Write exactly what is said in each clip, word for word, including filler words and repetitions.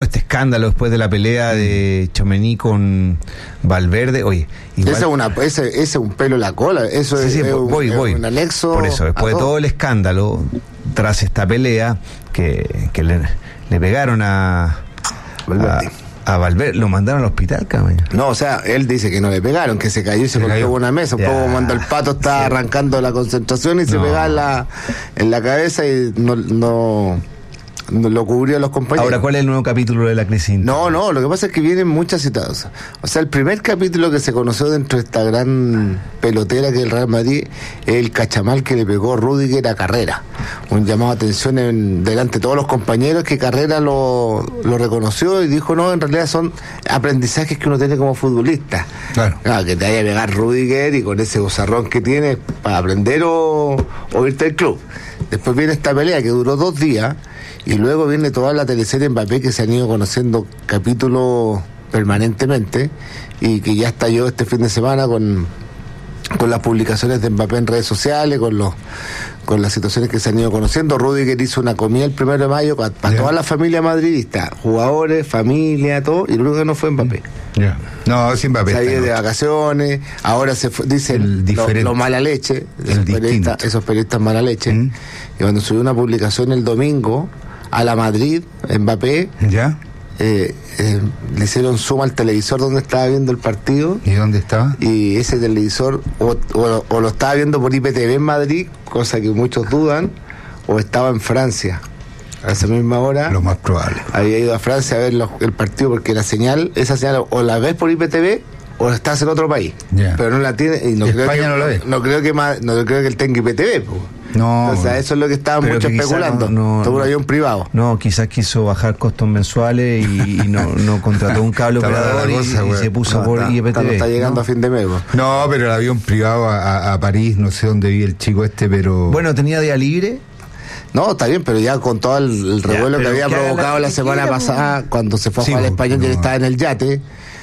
este escándalo después de la pelea de Tchouaméni con Valverde. Oye, igual... ese, es una, ese, ese es un pelo en la cola, eso sí, es, sí, es, voy, un, voy. es un anexo. Por eso, después de todo. todo el escándalo, tras esta pelea, que, que le, le pegaron a Valverde. A, A Valverde, lo mandaron al hospital, cabrón. No, o sea, él dice que no le pegaron, que se cayó y se, se golpeó una mesa. Un ya. poco cuando el Pato estaba sí. arrancando la concentración y no. se pegaba en la, en la cabeza y no, no, no lo cubrió los compañeros. Ahora, ¿cuál es el nuevo capítulo de la crisis? No, no, lo que pasa es que vienen muchas situaciones. O sea, el primer capítulo que se conoció dentro de esta gran pelotera que es el Real Madrid es el cachamal que le pegó Rüdiger a Carrera. Un llamado de atención en, delante de todos los compañeros, que Carrera lo, lo reconoció y dijo, no, en realidad son aprendizajes que uno tiene como futbolista. Claro. Claro, que te vaya a pegar Rüdiger y con ese bozarrón que tiene para aprender o, o irte del club. Después viene esta pelea que duró dos días y luego viene toda la teleserie Mbappé, que se han ido conociendo capítulos permanentemente y que ya estalló este fin de semana con, con las publicaciones de Mbappé en redes sociales, con los con las situaciones que se han ido conociendo. Rüdiger hizo una comida el primero de mayo para, para yeah. toda la familia madridista, jugadores, familia, todo, y lo único que no fue Mbappé. Yeah. No, sin Mbappé. Se ha ido de vacaciones, ahora se fue, dicen lo, lo mala leche, esos periodistas, esos periodistas mala leche, mm. y cuando subió una publicación el domingo a la Madrid, Mbappé, ya yeah. Eh, eh, le hicieron zoom al televisor donde estaba viendo el partido. ¿Y dónde estaba? Y ese televisor o, o, o lo estaba viendo por I P T V en Madrid, cosa que muchos dudan, o estaba en Francia a esa misma hora. Lo más probable. Había ido a Francia a ver los, el partido, porque la señal, esa señal o la ves por I P T V o estás en otro país, yeah. pero no la tiene y no y creo España que no la ve. No creo que más, no creo que él tenga I P T V, pues. No, o sea, eso es lo que estaban muchos especulando. No, no, todo un avión privado. No, quizás quiso bajar costos mensuales y, y no, no contrató un cable operador y, cosa, y se puso no, por está, I P T V. Está llegando ¿no? a fin de mes. Bro. No, pero el avión privado a, a París, no sé dónde vive el chico este, pero... Bueno, tenía día libre. No, está bien, pero ya con todo el, el revuelo ya, que había provocado la, la semana quiera, pasada, cuando se fue a jugar sí, al Español, no. y él estaba en el yate.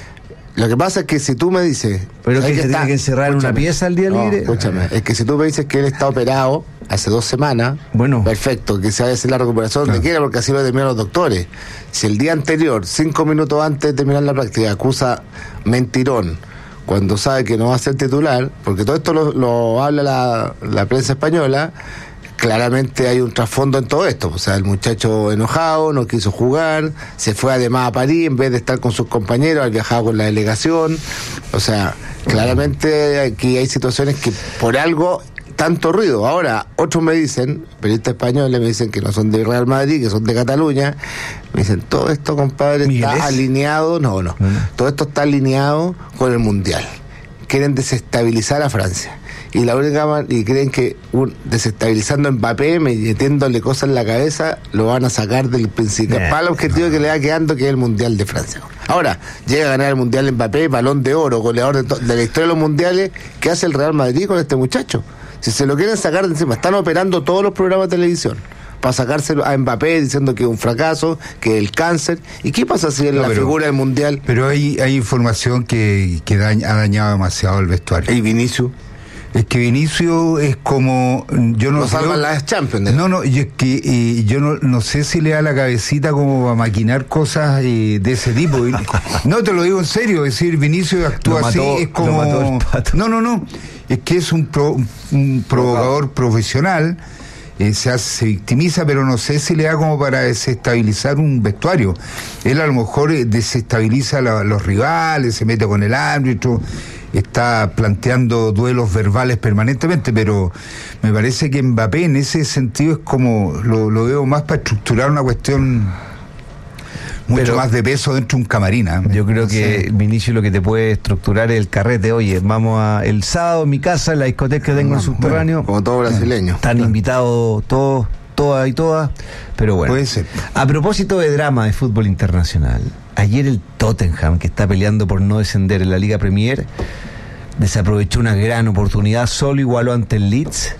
Lo que pasa es que si tú me dices... ¿Pero que, que se está, tiene que encerrar en una pieza al día no, libre? Escúchame, es que si tú me dices que él está operado hace dos semanas, bueno, perfecto, que se vaya a hacer la recuperación donde claro. quiera, porque así lo determinan los doctores. Si el día anterior, cinco minutos antes de terminar la práctica, acusa mentirón, cuando sabe que no va a ser titular, porque todo esto lo, lo habla la, la prensa española, claramente hay un trasfondo en todo esto. O sea, el muchacho enojado, no quiso jugar, se fue además a París en vez de estar con sus compañeros, al viajar con la delegación. O sea, claramente aquí hay situaciones que por algo tanto ruido. Ahora, otros me dicen, periodistas españoles me dicen que no son de Real Madrid, que son de Cataluña. Me dicen, todo esto, compadre, ¿Migueles? Está alineado, no, no, no, todo esto está alineado con el Mundial. Quieren desestabilizar a Francia. Y la única y creen que un, desestabilizando a Mbappé, metiéndole cosas en la cabeza, lo van a sacar del principal yeah, objetivo no. que le va quedando, que es el Mundial de Francia. Ahora, llega a ganar el Mundial Mbappé, balón de oro, goleador de, to- de la historia de los mundiales. ¿Qué hace el Real Madrid con este muchacho? Si se lo quieren sacar de encima, están operando todos los programas de televisión para sacárselo a Mbappé diciendo que es un fracaso, que es el cáncer. ¿Y qué pasa si es no, la pero, figura del Mundial? Pero hay, hay información que, que daña, ha dañado demasiado el vestuario. ¿Y Vinicius? Es que Vinicius es como... yo No, no salvan las Champions. No, no, yo, es que, eh, yo no, no sé si le da la cabecita como a maquinar cosas eh, de ese tipo. No, te lo digo en serio, es decir, Vinicius actúa mató, así, es como... No, no, no, es que es un, pro, un provocador profesional, eh, se, hace, se victimiza, pero no sé si le da como para desestabilizar un vestuario. Él a lo mejor desestabiliza a la, los rivales, se mete con el árbitro, está planteando duelos verbales permanentemente, pero me parece que Mbappé en ese sentido es como, lo, lo veo más para estructurar una cuestión mucho pero, más de peso dentro de un camarín. ¿eh? Yo creo que sí. Vinicius lo que te puede estructurar es el carrete. Oye, vamos a el sábado en mi casa, en la discoteca que tengo en el subterráneo. Bueno, como todo brasileño. Están claro. invitados todos, todas y todas, pero bueno. Puede ser. A propósito de drama de fútbol internacional, ayer el Tottenham, que está peleando por no descender en la Liga Premier, desaprovechó una gran oportunidad, solo igualó ante el Leeds.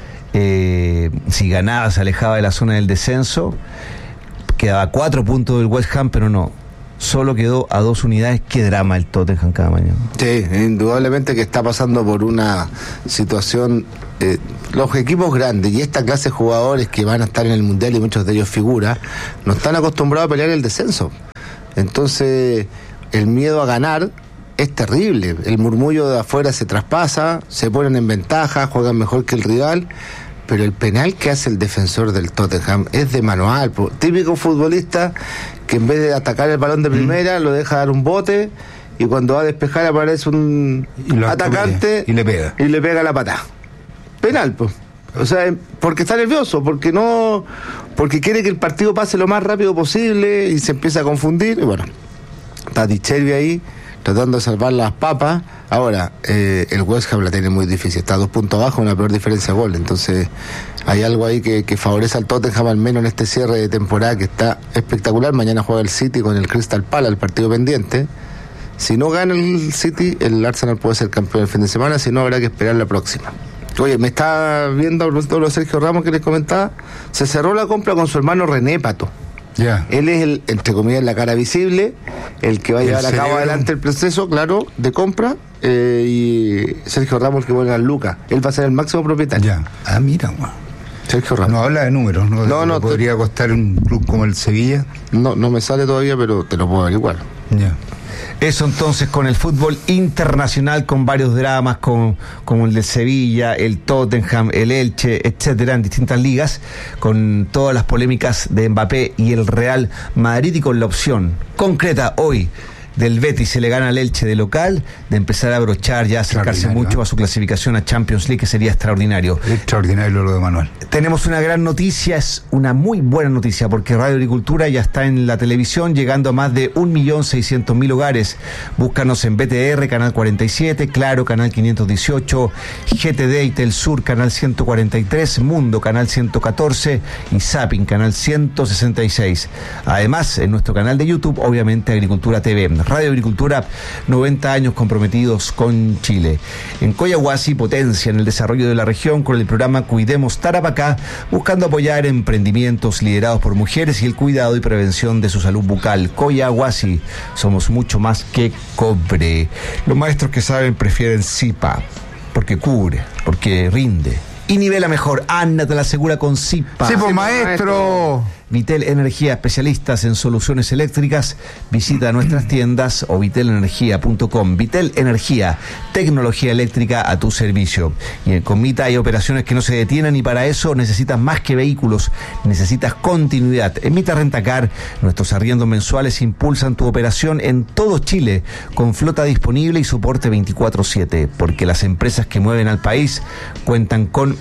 Eh, si ganaba se alejaba de la zona del descenso, quedaba a cuatro puntos del West Ham, pero no, solo quedó a dos unidades. Qué drama el Tottenham cada mañana. Sí, indudablemente que está pasando por una situación, eh, los equipos grandes y esta clase de jugadores que van a estar en el Mundial, y muchos de ellos figuras, no están acostumbrados a pelear el descenso. Entonces, el miedo a ganar es terrible. El murmullo de afuera se traspasa, se ponen en ventaja, juegan mejor que el rival, pero el penal que hace el defensor del Tottenham es de manual. Po. Típico futbolista que en vez de atacar el balón de primera, mm. lo deja dar un bote, y cuando va a despejar aparece un atacante y le pega. Y le pega la patada. Penal, pues. O sea, porque está nervioso, porque no, porque quiere que el partido pase lo más rápido posible y se empieza a confundir. Y bueno, está Di Chervi ahí tratando de salvar las papas. Ahora, eh, el West Ham la tiene muy difícil, está a dos puntos abajo, una peor diferencia de gol. Entonces, hay algo ahí que, que favorece al Tottenham, al menos en este cierre de temporada, que está espectacular. Mañana juega el City con el Crystal Palace, el partido pendiente. Si no gana el City, el Arsenal puede ser campeón el fin de semana, si no habrá que esperar la próxima. Oye, me está viendo a Sergio Ramos que les comentaba, se cerró la compra con su hermano René Pato. Yeah. Él es el, entre comillas, la cara visible, el que va a llevar a cabo adelante el proceso, claro, de compra, eh, y Sergio Ramos el que vuelve a Lucas. Él va a ser el máximo propietario. Ya. Ah, mira, man. Sergio Ramos. No habla de números, ¿no? No, no. ¿Podría te... costar un club como el Sevilla? No, no me sale todavía, pero te lo puedo averiguar. Ya. Eso entonces con el fútbol internacional, con varios dramas con, como el de Sevilla, el Tottenham, el Elche, etcétera, en distintas ligas, con todas las polémicas de Mbappé y el Real Madrid, y con la opción concreta hoy del Betis, se le gana al Elche de local, de empezar a abrochar, ya acercarse mucho, ¿eh?, a su clasificación a Champions League, que sería extraordinario. Extraordinario lo de Manuel. Tenemos una gran noticia, es una muy buena noticia, porque Radio Agricultura ya está en la televisión, llegando a más de un millón seiscientos mil hogares. Búscanos en B T R, canal cuarenta y siete, Claro, canal quinientos dieciocho, G T D y Telsur, canal ciento cuarenta y tres, Mundo, canal ciento catorce y Zapping, canal ciento sesenta y seis. Además, en nuestro canal de YouTube, obviamente, Agricultura T V. Radio Agricultura, noventa años comprometidos con Chile. En Coyahuasi, potencia en el desarrollo de la región con el programa Cuidemos Tarapacá, buscando apoyar emprendimientos liderados por mujeres y el cuidado y prevención de su salud bucal. Coyahuasi, somos mucho más que cobre. Los maestros que saben prefieren Zipa, porque cubre, porque rinde y nivela mejor. Ana te la asegura con Zipa. Sí, pues, maestro. Vitel Energía, especialistas en soluciones eléctricas. Visita nuestras tiendas o vitel energía punto com. Vitel Energía, tecnología eléctrica a tu servicio. Y en Comita hay operaciones que no se detienen, y para eso necesitas más que vehículos, necesitas continuidad. En Mita Rentacar, nuestros arriendos mensuales impulsan tu operación en todo Chile, con flota disponible y soporte veinticuatro siete, porque las empresas que mueven al país cuentan con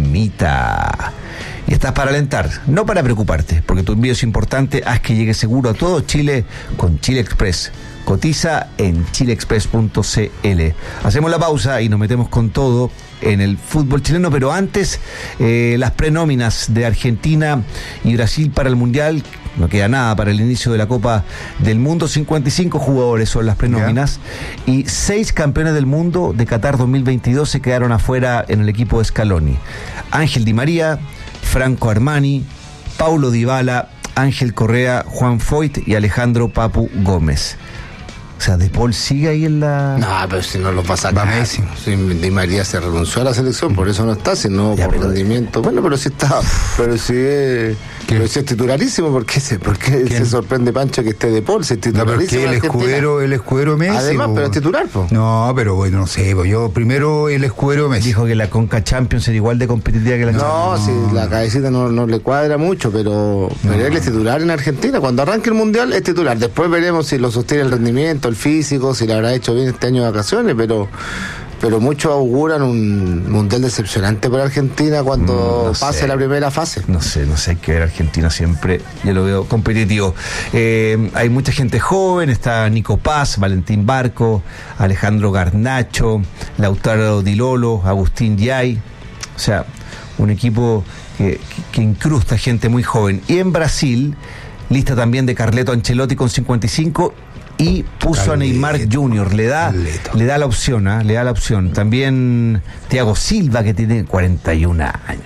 Mita. Y estás para alentar, no para preocuparte, porque tu envío es importante. Haz que llegue seguro a todo Chile con Chile Express. Cotiza en chile express punto c l. Hacemos la pausa y nos metemos con todo en el fútbol chileno, pero antes, eh, las prenóminas de Argentina y Brasil para el Mundial. No queda nada para el inicio de la Copa del Mundo. cincuenta y cinco jugadores son las prenóminas, yeah. Y seis campeones del mundo de Qatar dos mil veintidós se quedaron afuera en el equipo de Scaloni. Ángel Di María, Franco Armani, Paulo Dybala, Ángel Correa, Juan Foyt y Alejandro Papu Gómez. O sea, De Paul sigue ahí en la... No, pero si no lo pasa acá. Si Di María se renunció a la selección, por eso no está, sino ya, por pero... rendimiento. Bueno, pero sí está, pero sí es... Pero si es titularísimo, ¿por qué se, por qué se sorprende Pancho que esté De Paul? Si es titularísimo. No, el escudero, el escudero Messi. Además, po. Pero es titular, po. No, pero bueno, no sé, po. Yo primero el escudero Messi. Dijo que la Conca Champions era igual de competitiva que la no, Champions. No, si la cabecita no, no le cuadra mucho, pero, no. pero él es titular en Argentina. Cuando arranque el Mundial es titular. Después veremos si lo sostiene el rendimiento, el físico, si le habrá hecho bien este año de vacaciones, pero... Pero muchos auguran un mundial decepcionante para Argentina cuando no pase sé. la primera fase. No sé, no sé, hay que ver Argentina siempre, yo lo veo competitivo. Eh, hay mucha gente joven, está Nico Paz, Valentín Barco, Alejandro Garnacho, Lautaro Di Lolo, Agustín Yay. O sea, un equipo que, que, que incrusta gente muy joven. Y en Brasil, lista también de Carleto Ancelotti con cincuenta y cinco. Y puso Carleto, a Neymar junior, le da, le da la opción, ¿eh? le da la opción. También Thiago Silva, que tiene cuarenta y un años.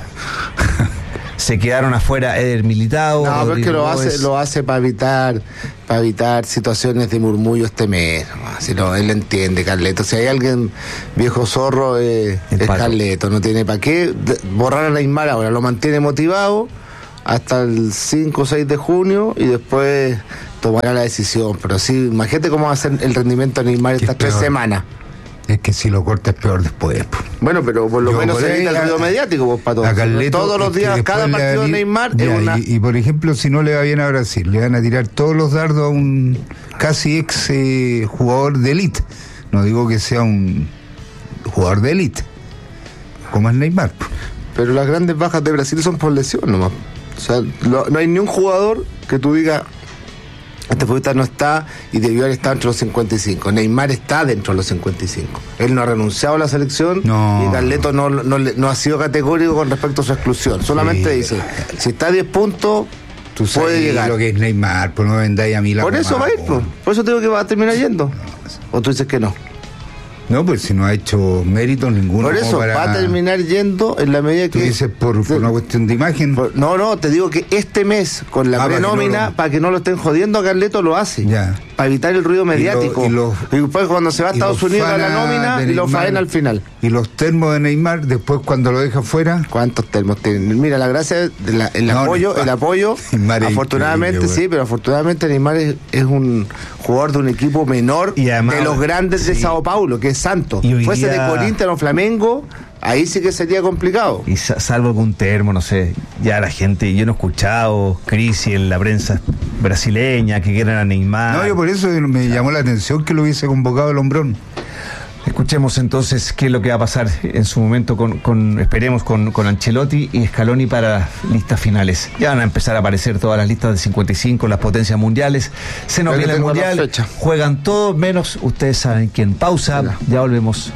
Se quedaron afuera Eder Militao. No, pero es que lo hace, lo hace para evitar, para evitar situaciones de murmullo este mes. Si no, él entiende, Carleto. Si hay alguien viejo zorro, eh, es Carleto. No tiene para qué borrar a Neymar ahora. Lo mantiene motivado hasta el cinco o seis de junio y después tomará la decisión. Pero sí, imagínate cómo va a ser el rendimiento de Neymar estas tres semanas. Es que si lo corta es peor después. Po. Bueno, pero por lo Yo menos se evita el ruido mediático, pues, para todos. Carleto, todos los días, cada partido de Neymar ya, es una... y, y por ejemplo, si no le va bien a Brasil, le van a tirar todos los dardos a un casi ex eh, jugador de élite. No digo que sea un jugador de élite, como es Neymar. Po. Pero las grandes bajas de Brasil son por lesión nomás. O sea, lo, no hay ni un jugador que tú digas... Este futbolista no está y debió haber estado entre los cincuenta y cinco. Neymar está dentro de los cincuenta y cinco. Él no ha renunciado a la selección no. y Carleto no, no, no ha sido categórico con respecto a su exclusión. Solamente sí. dice, si está a diez puntos, tú puede llegar. Lo que es Neymar, pues no vendáis a mí la Por eso va a ir, pues. Por eso te digo que va a terminar yendo. ¿O tú dices que no? No, pues si no ha hecho méritos ninguno. Por eso, para... va a terminar yendo en la medida que... ¿Tú dices por, por una cuestión de imagen? Por, no, no, te digo que este mes, con la ah, prenómina, para, no lo... para que no lo estén jodiendo, a Carleto lo hace. Ya. Para evitar el ruido mediático. Y, lo, y, lo, y después cuando se va a Estados Unidos a la nómina, y lo faena al final. ¿Y los termos de Neymar, después cuando lo deja fuera? ¿Cuántos termos tienen? Mira, la gracia, de la, el, no, apoyo, no, el apoyo, afortunadamente sí, pero afortunadamente Neymar es, es un jugador de un equipo menor y además, de los grandes sí. de Sao Paulo, que es Santos. Fuese de Corinthians o Flamengo, ahí sí que sería complicado. Y salvo algún termo, no sé, ya la gente, yo no he escuchado crisis en la prensa brasileña que quieren a Neymar. No, yo por eso me llamó la atención que lo hubiese convocado el Hombrón. Escuchemos entonces qué es lo que va a pasar en su momento con, con esperemos, con, con Ancelotti y Scaloni para las listas finales. Ya van a empezar a aparecer todas las listas de cincuenta y cinco, las potencias mundiales. Se nos viene el mundial, juegan todos menos, ustedes saben quién. Pausa, ya, ya volvemos.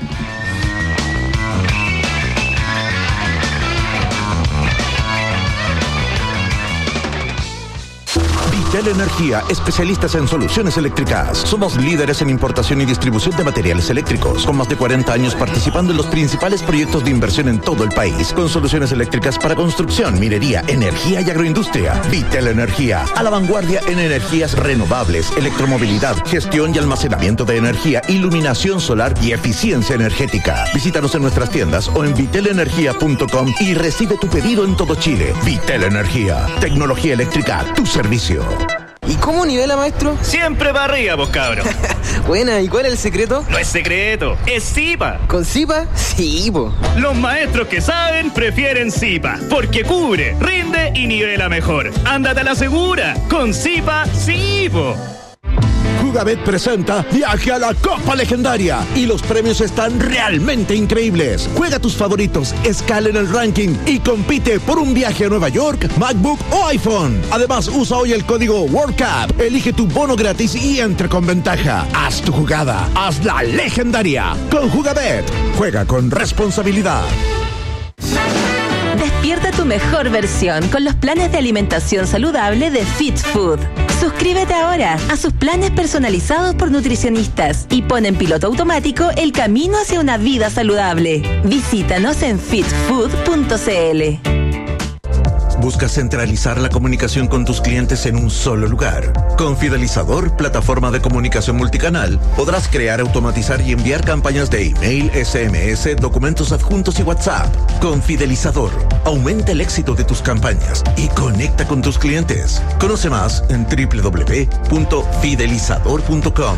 Vitel Energía, especialistas en soluciones eléctricas. Somos líderes en importación y distribución de materiales eléctricos, con más de cuarenta años participando en los principales proyectos de inversión en todo el país, con soluciones eléctricas para construcción, minería, energía y agroindustria. Vitel Energía, a la vanguardia en energías renovables, electromovilidad, gestión y almacenamiento de energía, iluminación solar y eficiencia energética. Visítanos en nuestras tiendas o en vitel energía punto com y recibe tu pedido en todo Chile. Vitel Energía, tecnología eléctrica a tu servicio. ¿Y cómo nivela, maestro? Siempre para arriba, vos cabros. Buena, ¿y cuál es el secreto? No es secreto, es Zipa. ¿Con Zipa? Sí, po. Los maestros que saben prefieren Zipa, porque cubre, rinde y nivela mejor. Ándate a la segura, con Zipa, sí, po. Jugabet presenta Viaje a la Copa Legendaria y los premios están realmente increíbles. Juega tus favoritos, escala en el ranking y compite por un viaje a Nueva York, MacBook o iPhone. Además, usa hoy el código World Cup, elige tu bono gratis y entra con ventaja. Haz tu jugada, hazla legendaria. Con Jugabet, juega con responsabilidad. Despierta tu mejor versión con los planes de alimentación saludable de Fit Food. Suscríbete ahora a sus planes personalizados por nutricionistas y pon en piloto automático el camino hacia una vida saludable. Visítanos en fit food punto c l. ¿Buscas centralizar la comunicación con tus clientes en un solo lugar? Con Fidelizador, plataforma de comunicación multicanal, podrás crear, automatizar y enviar campañas de email, S M S, documentos adjuntos y WhatsApp. Con Fidelizador, aumenta el éxito de tus campañas y conecta con tus clientes. Conoce más en doble u doble u doble u punto fidelizador punto com.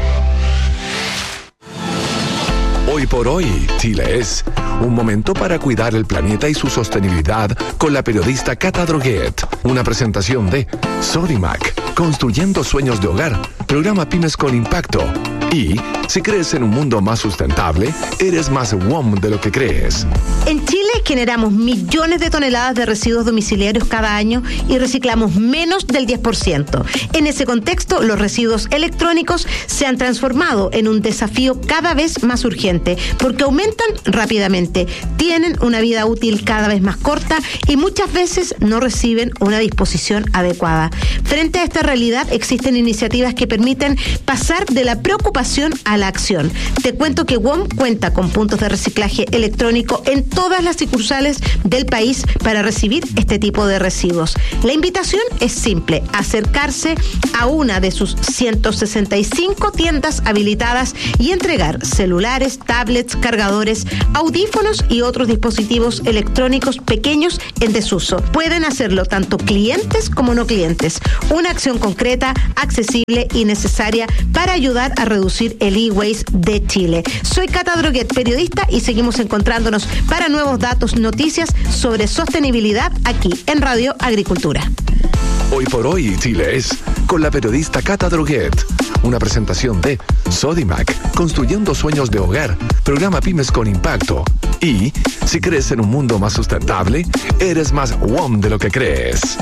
Hoy por hoy, Chile es un momento para cuidar el planeta y su sostenibilidad con la periodista Cata Droguet. Una presentación de Sodimac, construyendo sueños de hogar, programa Pymes con Impacto. Y, si crees en un mundo más sustentable, eres más W O M de lo que crees. En Chile generamos millones de toneladas de residuos domiciliarios cada año y reciclamos menos del diez por ciento. En ese contexto, los residuos electrónicos se han transformado en un desafío cada vez más urgente porque aumentan rápidamente, tienen una vida útil cada vez más corta y muchas veces no reciben una disposición adecuada. Frente a esta realidad, existen iniciativas que permiten pasar de la preocupación a la acción. Te cuento que W O M cuenta con puntos de reciclaje electrónico en todas las circunstancias sucursales del país para recibir este tipo de residuos. La invitación es simple: acercarse a una de sus ciento sesenta y cinco tiendas habilitadas y entregar celulares, tablets, cargadores, audífonos y otros dispositivos electrónicos pequeños en desuso. Pueden hacerlo tanto clientes como no clientes. Una acción concreta, accesible y necesaria para ayudar a reducir el e-waste de Chile. Soy Cata Droguet, periodista, y seguimos encontrándonos para nuevos datos, noticias sobre sostenibilidad aquí en Radio Agricultura. Hoy por hoy, Chile es con la periodista Cata Droguet. Una presentación de Sodimac, construyendo sueños de hogar, programa Pymes con Impacto. Y, si crees en un mundo más sustentable, eres más W O M de lo que crees.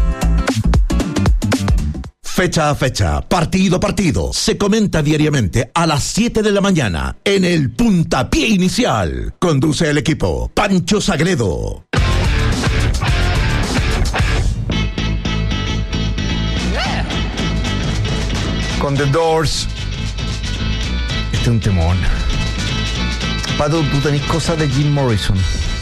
Fecha a fecha, partido a partido, se comenta diariamente a las siete de la mañana en el Puntapié Inicial. Conduce el equipo Pancho Sagredo. Con The Doors. Este es un temón. Pato, tú tenés cosas de Jim Morrison.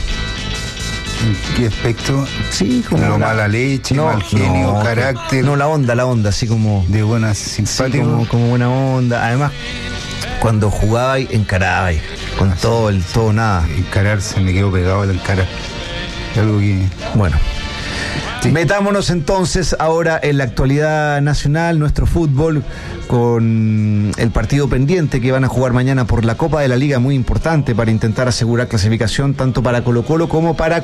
¿En qué aspecto? Sí, como no, la, mala leche, no, mal genio, no, carácter. No, la onda, la onda, así como de buena, simpático. Sí, como, como buena onda. Además, cuando jugaba y encaraba y con ah, todo, el todo nada. Encararse, me quedo pegado a la encara. Algo que. Bueno. Sí. Metámonos entonces ahora en la actualidad nacional, nuestro fútbol, con el partido pendiente que van a jugar mañana por la Copa de la Liga, muy importante para intentar asegurar clasificación tanto para Colo-Colo como para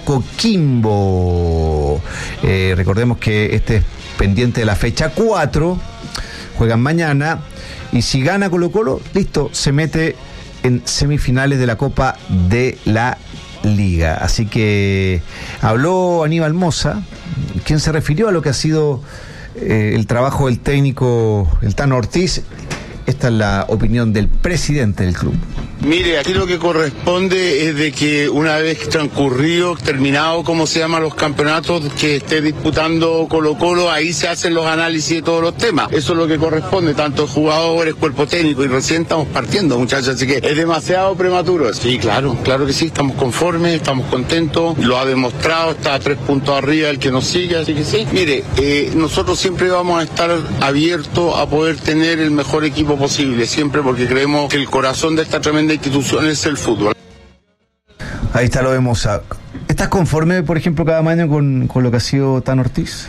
Coquimbo. Eh, recordemos que este es pendiente de la fecha cuatro, juegan mañana, y si gana Colo-Colo, listo, se mete en semifinales de la Copa de la Liga. Así que habló Aníbal Mosa, quien se refirió a lo que ha sido eh, el trabajo del técnico, el Tano Ortiz. Esta es la opinión del presidente del club. Mire, aquí lo que corresponde es de que una vez transcurrido, terminado, ¿cómo se llaman los campeonatos que esté disputando Colo-Colo? Ahí se hacen los análisis de todos los temas. Eso es lo que corresponde, tanto jugadores, cuerpo técnico, y recién estamos partiendo, muchachos, así que es demasiado prematuro. Sí, claro, claro que sí, estamos conformes, estamos contentos, lo ha demostrado, está a tres puntos arriba el que nos sigue, así que sí. Mire, eh, nosotros siempre vamos a estar abiertos a poder tener el mejor equipo posible, siempre, porque creemos que el corazón de esta tremenda institución es el fútbol. Ahí está lo de Moza. ¿Estás conforme, por ejemplo, cada año con, con lo que ha sido Tano Ortiz?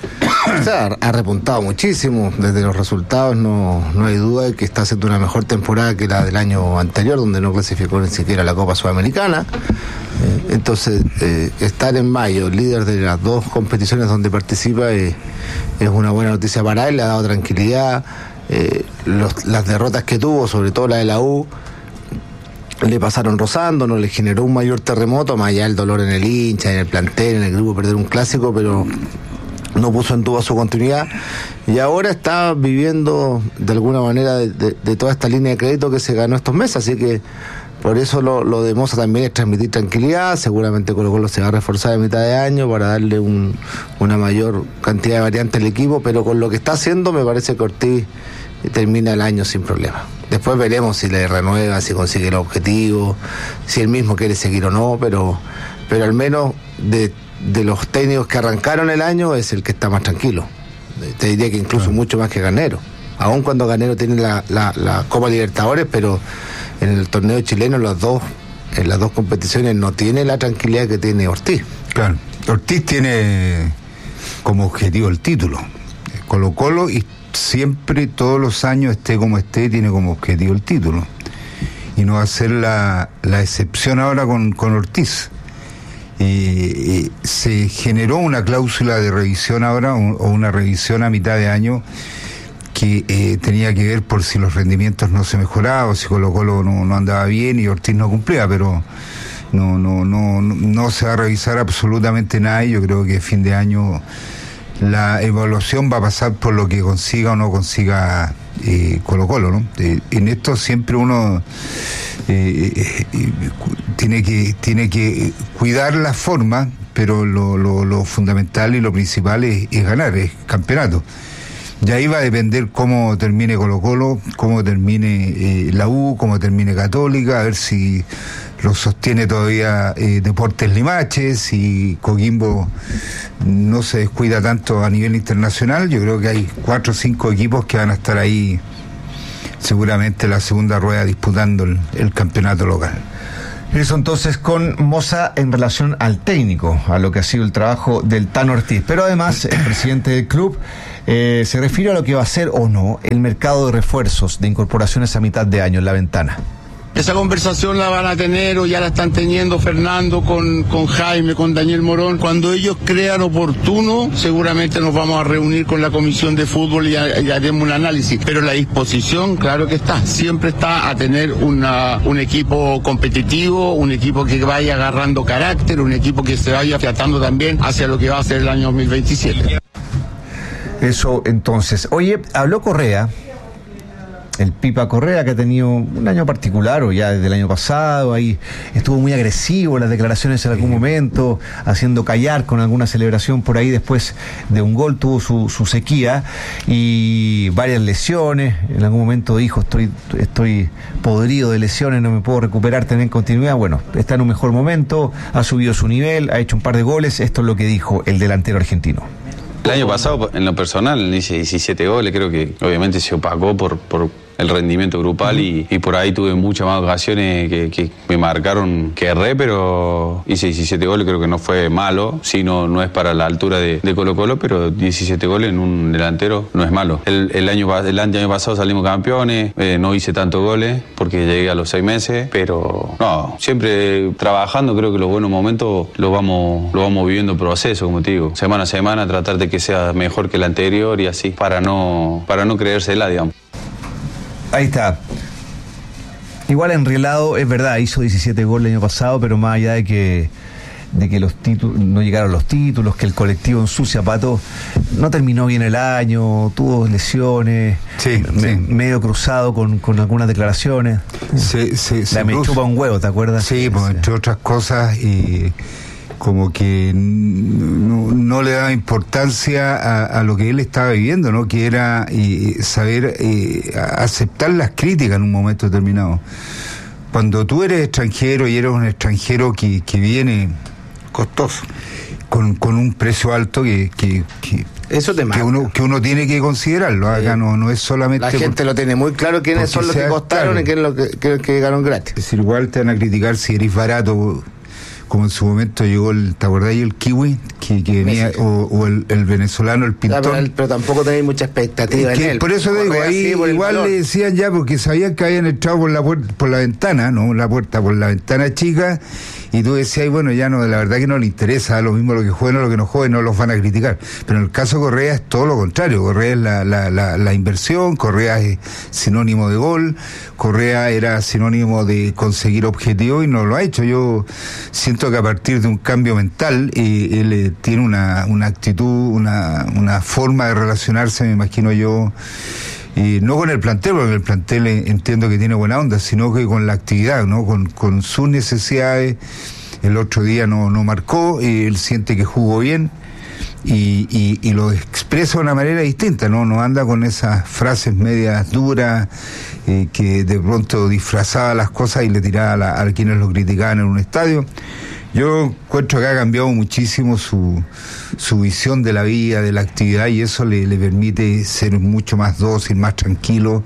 O sea, ha repuntado muchísimo. Desde los resultados no, no hay duda de que está haciendo una mejor temporada que la del año anterior, donde no clasificó ni siquiera la Copa Sudamericana. Eh, entonces, eh, estar en mayo, líder de las dos competiciones donde participa, eh, es una buena noticia para él, le ha dado tranquilidad. Eh, los, las derrotas que tuvo, sobre todo la de la U, le pasaron rozando, no le generó un mayor terremoto, más allá del dolor en el hincha, en el plantel, en el grupo, perder un clásico, pero no puso en duda su continuidad, y ahora está viviendo de alguna manera de, de, de toda esta línea de crédito que se ganó estos meses, así que por eso lo, lo de Moza también es transmitir tranquilidad. Seguramente Colo-Colo se va a reforzar a mitad de año para darle un, una mayor cantidad de variantes al equipo, pero con lo que está haciendo me parece que Ortiz termina el año sin problema. Después veremos si le renueva, si consigue el objetivo, si él mismo quiere seguir o no, pero, pero al menos de, de los técnicos que arrancaron el año es el que está más tranquilo. Te diría que incluso claro. mucho más que Garnero. Aun cuando Garnero tiene la, la, la Copa Libertadores, pero en el torneo chileno las dos, en las dos competiciones no tiene la tranquilidad que tiene Ortiz. Claro, Ortiz tiene como objetivo el título. Colo-Colo, y siempre, todos los años, esté como esté, tiene como objetivo el título. Y no va a ser la, la excepción ahora con, con Ortiz. Eh, eh, se generó una cláusula de revisión ahora, un, o una revisión a mitad de año, que eh, tenía que ver por si los rendimientos no se mejoraban, o si Colo-Colo no, no andaba bien y Ortiz no cumplía, pero no, no, no, no, no se va a revisar absolutamente nada, y yo creo que a fin de año la evaluación va a pasar por lo que consiga o no consiga eh, Colo-Colo, ¿no? Eh, en esto siempre uno eh, eh, eh, tiene que tiene que cuidar la forma, pero lo, lo, lo fundamental y lo principal es, es ganar, es campeonato. Y ahí va a depender cómo termine Colo-Colo, cómo termine eh, la U, cómo termine Católica, a ver si lo sostiene todavía eh, Deportes Limache, si Coquimbo no se descuida tanto a nivel internacional. Yo creo que hay cuatro o cinco equipos que van a estar ahí seguramente la segunda rueda disputando el, el campeonato local. Eso entonces con Moza en relación al técnico, a lo que ha sido el trabajo del Tano Ortiz. Pero además el presidente del club eh, se refiere a lo que va a ser o no el mercado de refuerzos, de incorporaciones a mitad de año en la ventana. Esa conversación la van a tener o ya la están teniendo Fernando con, con Jaime, con Daniel Morón. Cuando ellos crean oportuno, seguramente nos vamos a reunir con la comisión de fútbol y, y haremos un análisis. Pero la disposición, claro que está, siempre está a tener una, un equipo competitivo, un equipo que vaya agarrando carácter, un equipo que se vaya afiatando también hacia lo que va a ser el año dos mil veintisiete. Eso entonces. Oye, habló Correa, el Pipa Correa, que ha tenido un año particular, o ya desde el año pasado, ahí estuvo muy agresivo en las declaraciones en algún momento, haciendo callar con alguna celebración por ahí después de un gol, tuvo su, su sequía y varias lesiones. En algún momento dijo, estoy, estoy podrido de lesiones, no me puedo recuperar, tener continuidad. Bueno, está en un mejor momento, ha subido su nivel, ha hecho un par de goles. Esto es lo que dijo el delantero argentino. El año pasado, en lo personal, hice diecisiete goles, creo que obviamente se opacó por, por el rendimiento grupal y, y por ahí tuve muchas más ocasiones que, que me marcaron que erré, pero hice diecisiete goles, creo que no fue malo, sí, no, no es para la altura de, de Colo Colo, pero diecisiete goles en un delantero no es malo. El, el, año, el año pasado salimos campeones, eh, no hice tantos goles porque llegué a los seis meses, pero no, siempre trabajando, creo que los buenos momentos los vamos, los vamos viviendo en proceso, como te digo, semana a semana, tratar de que sea mejor que el anterior y así, para no, para no creérsela, digamos. Ahí está. Igual enrielado, es verdad, hizo diecisiete goles el año pasado, pero más allá de que de que los títulos no llegaron los títulos, que el colectivo ensucia Pato, no terminó bien el año, tuvo lesiones, sí, me, sí. medio cruzado con, con algunas declaraciones. Se, se, se La me chupa un huevo, ¿te acuerdas? Sí, pues, entre otras cosas, y como que no, no le daba importancia a, a lo que él estaba viviendo, ¿no? Que era eh, saber eh, aceptar las críticas en un momento determinado. Cuando tú eres extranjero y eres un extranjero que, que viene costoso, con, con un precio alto que, que, que eso te que uno que uno tiene que considerarlo. Acá sí. no no es solamente la gente por, lo tiene muy claro quiénes son los que costaron, claro, y quiénes los que, que, que llegaron gratis. Es decir, igual te van a criticar si eres barato, como en su momento llegó el, ¿te acordás? El kiwi, que, que venía, o, o el, el venezolano, el pintón. Ya, pero, pero tampoco tenéis mucha expectativa que, en él. Por eso te digo, ahí igual le decían ya, porque sabían que habían entrado por la puerta, por la ventana, no la puerta, por la ventana chica, y tú decías, bueno, ya no, la verdad que no le interesa, lo mismo lo que jueguen o lo que no jueguen, no los van a criticar. Pero en el caso de Correa es todo lo contrario. Correa es la, la, la, la inversión, Correa es sinónimo de gol, Correa era sinónimo de conseguir objetivos y no lo ha hecho. Yo siento que a partir de un cambio mental, eh, él eh, tiene una, una actitud, una, una forma de relacionarse, me imagino yo, y no con el plantel, porque el plantel entiendo que tiene buena onda, sino que con la actividad, ¿no? Con, con sus necesidades. El otro día no, no marcó, y él siente que jugó bien y, y, y lo expresa de una manera distinta, ¿no? No anda con esas frases medias duras eh, que de pronto disfrazaba las cosas y le tiraba a, la, a quienes lo criticaban en un estadio. Yo encuentro que ha cambiado muchísimo su, su visión de la vida, de la actividad, y eso le, le permite ser mucho más dócil, más tranquilo.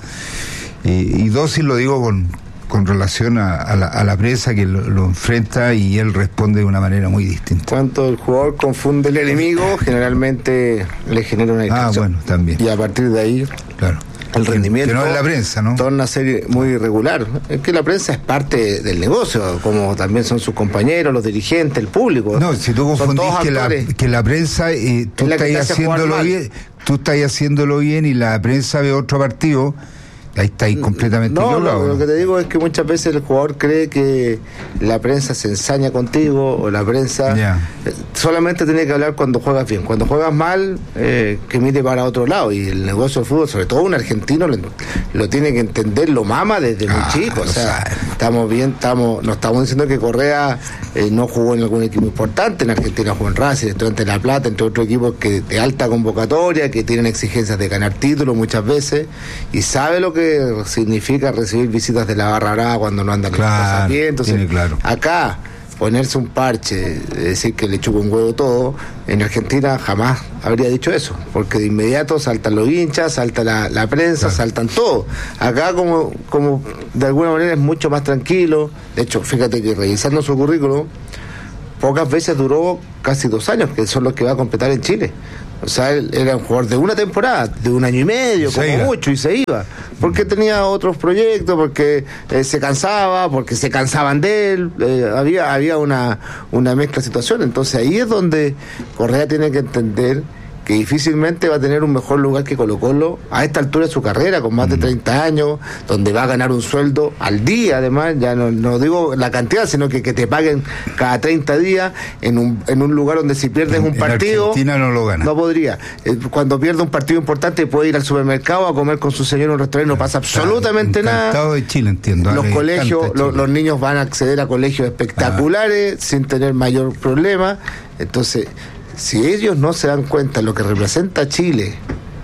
Eh, y dócil lo digo con, con relación a, a, la, a la prensa que lo, lo enfrenta, y él responde de una manera muy distinta. Cuando el jugador confunde el enemigo, generalmente le genera una distracción. Ah, bueno, también. Y a partir de ahí, claro, el rendimiento que no es la prensa, ¿no? torna a ser muy irregular. Es que la prensa es parte del negocio, como también son sus compañeros, los dirigentes, el público. No, si tú confundís que la, que la prensa, eh, tú estás haciéndolo bien, tú estás haciéndolo bien y la prensa ve otro partido, Ahí está ahí completamente no, equivocado. Lo, lo que te digo es que muchas veces el jugador cree que la prensa se ensaña contigo o la prensa yeah. solamente tiene que hablar cuando juegas bien. Cuando juegas mal, eh, que mire para otro lado. Y el negocio del fútbol, sobre todo un argentino, lo, lo tiene que entender, lo mama desde muy ah, chico. O sea, sabe. estamos bien, estamos, no estamos diciendo que Correa eh, no jugó en algún equipo importante. En Argentina jugó en Racing, Estudiantes de La Plata, entre otros equipos que de alta convocatoria, que tienen exigencias de ganar títulos muchas veces, y sabe lo que significa recibir visitas de la barra brava cuando no andan claro, las cosas bien. Entonces, claro. acá ponerse un parche, decir que le chupa un huevo todo, en Argentina jamás habría dicho eso, porque de inmediato saltan los hinchas, salta la, la prensa, claro. saltan todo. Acá como, como de alguna manera es mucho más tranquilo. De hecho, fíjate que revisando su currículum, pocas veces duró casi dos años, que son los que va a completar en Chile. O sea, él era un jugador de una temporada, de un año y medio, como iba. mucho, y se iba. Porque tenía otros proyectos, porque eh, se cansaba, porque se cansaban de él. Eh, había había una, una mezcla de situaciones. Entonces ahí es donde Correa tiene que entender que difícilmente va a tener un mejor lugar que Colo-Colo a esta altura de su carrera, con más de treinta años, donde va a ganar un sueldo al día, además, ya no, no digo la cantidad, sino que, que te paguen cada treinta días en un, en un lugar donde si pierdes en, un partido... En Argentina no lo gana. No podría. Cuando pierde un partido importante puede ir al supermercado a comer con su señor en un restaurante, no pasa absolutamente nada. Encantado de Chile, entiendo. Los colegios, lo, los niños van a acceder a colegios espectaculares, ah. sin tener mayor problema. Entonces... si ellos no se dan cuenta de lo que representa Chile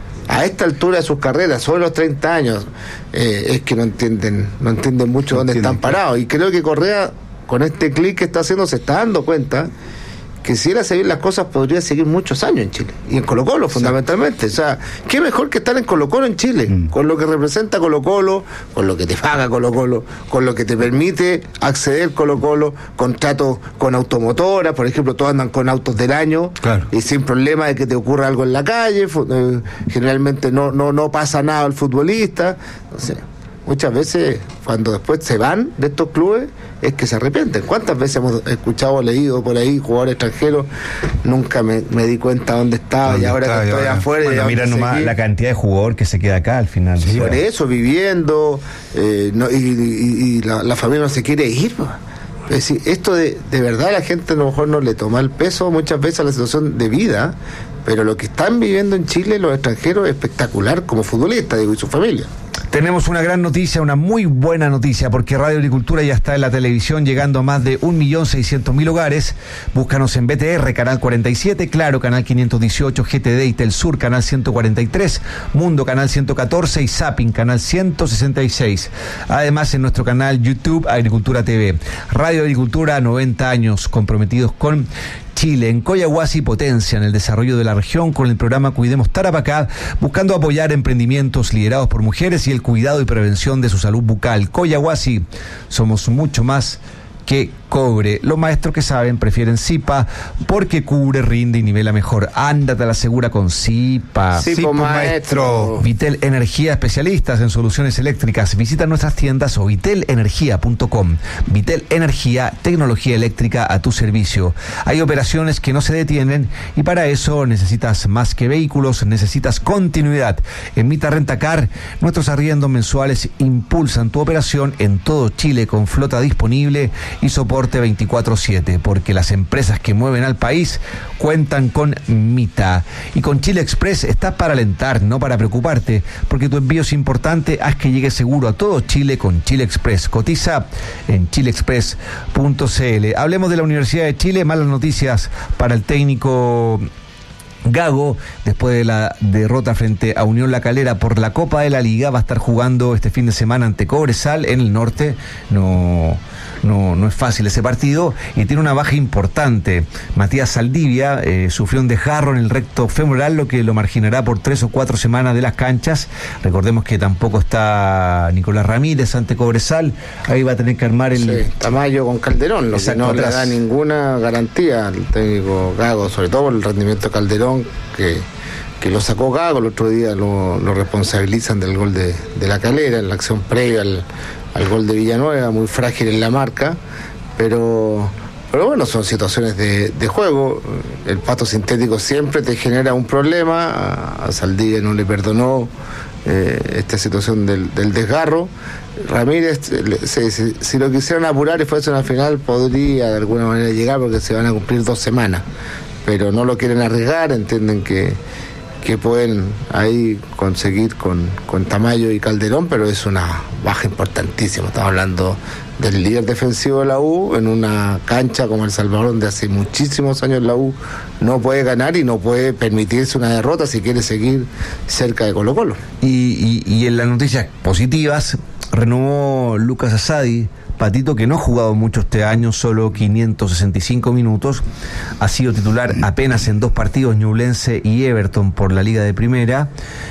a esta altura de sus carreras, sobre los treinta años, eh, es que no entienden no entienden mucho no dónde entienden, están parados. Y creo que Correa, con este clic que está haciendo, se está dando cuenta que si él hace bien las cosas podría seguir muchos años en Chile, y en Colo-Colo fundamentalmente. O sea, qué mejor que estar en Colo-Colo en Chile, mm. con lo que representa Colo-Colo, con lo que te paga Colo-Colo, con lo que te permite acceder Colo-Colo, contratos con automotoras, por ejemplo, todos andan con autos del año, claro. y sin problema de que te ocurra algo en la calle. Eh, generalmente no, no, no pasa nada al futbolista. No sé. Muchas veces, cuando después se van de estos clubes, es que se arrepienten. ¿Cuántas veces hemos escuchado o leído por ahí jugadores extranjeros? Nunca me, me di cuenta dónde estaba, y ahora está, que estoy ahora. afuera... Bueno, mira nomás seguir. La cantidad de jugador que se queda acá al final. Sí, por eso, viviendo, eh, no, y, y, y la, la familia no se quiere ir. Es decir, esto de, de verdad la gente a lo mejor no le toma el peso muchas veces a la situación de vida, pero lo que están viviendo en Chile los extranjeros es espectacular como futbolistas, digo, y su familia. Tenemos una gran noticia, una muy buena noticia, porque Radio Agricultura ya está en la televisión, llegando a más de un millón seiscientos mil hogares. Búscanos en B T R, canal cuarenta y siete, Claro, canal quinientos dieciocho, G T D y Telsur, canal ciento cuarenta y tres, Mundo, canal ciento catorce y Zapping, canal ciento sesenta y seis. Además, en nuestro canal YouTube, Agricultura T V. Radio Agricultura, noventa años comprometidos con Chile. En Coyahuasi potencian el desarrollo de la región con el programa Cuidemos Tarapacá, buscando apoyar emprendimientos liderados por mujeres y el cuidado y prevención de su salud bucal. Coyahuasi, somos mucho más que cobre. Los maestros que saben prefieren Zipa porque cubre, rinde y nivela mejor. Ándate a la segura con Zipa. Sí, Zipa, maestro. Vitel Energía, especialistas en soluciones eléctricas. Visita nuestras tiendas o vitel energía punto com. Vitel Energía, tecnología eléctrica a tu servicio. Hay operaciones que no se detienen y para eso necesitas más que vehículos, necesitas continuidad. En Mita Rentacar, nuestros arriendos mensuales impulsan tu operación en todo Chile con flota disponible y soporte veinticuatro siete, porque las empresas que mueven al país cuentan con Mita. Y con Chile Express estás para alentar, no para preocuparte, porque tu envío es importante. Haz que llegue seguro a todo Chile con Chile Express. Cotiza en chile express punto c l. Hablemos de la Universidad de Chile. Malas noticias para el técnico Gago, después de la derrota frente a Unión La Calera por la Copa de la Liga. Va a estar jugando este fin de semana ante Cobresal en el norte. No... No, no es fácil ese partido y tiene una baja importante. Matías Saldivia eh, sufrió un desgarro en el recto femoral, lo que lo marginará por tres o cuatro semanas de las canchas. Recordemos que tampoco está Nicolás Ramírez ante Cobresal. Ahí va a tener que armar el... Sí, Tamayo con Calderón, lo Exacto, que no atrás. Le da ninguna garantía al técnico Gago, sobre todo por el rendimiento de Calderón, que... que lo sacó Gago el otro día, lo, lo responsabilizan del gol de, de La Calera, en la acción previa al, al gol de Villanueva, muy frágil en la marca, pero, pero bueno, son situaciones de, de juego. El pasto sintético siempre te genera un problema. A, a Saldivia no le perdonó eh, esta situación del, del desgarro. Ramírez, si, si, si lo quisieran apurar y fuese una final, podría de alguna manera llegar, porque se van a cumplir dos semanas, pero no lo quieren arriesgar, entienden que, que pueden ahí conseguir con, con Tamayo y Calderón, pero es una baja importantísima. Estamos hablando del líder defensivo de la U en una cancha como El Salvador, donde hace muchísimos años la U no puede ganar y no puede permitirse una derrota si quiere seguir cerca de Colo Colo. Y, y, y en las noticias positivas, renovó Lucas Asadi, Patito, que no ha jugado mucho este año, solo quinientos sesenta y cinco minutos, ha sido titular apenas en dos partidos, Ñublense y Everton por la Liga de Primera.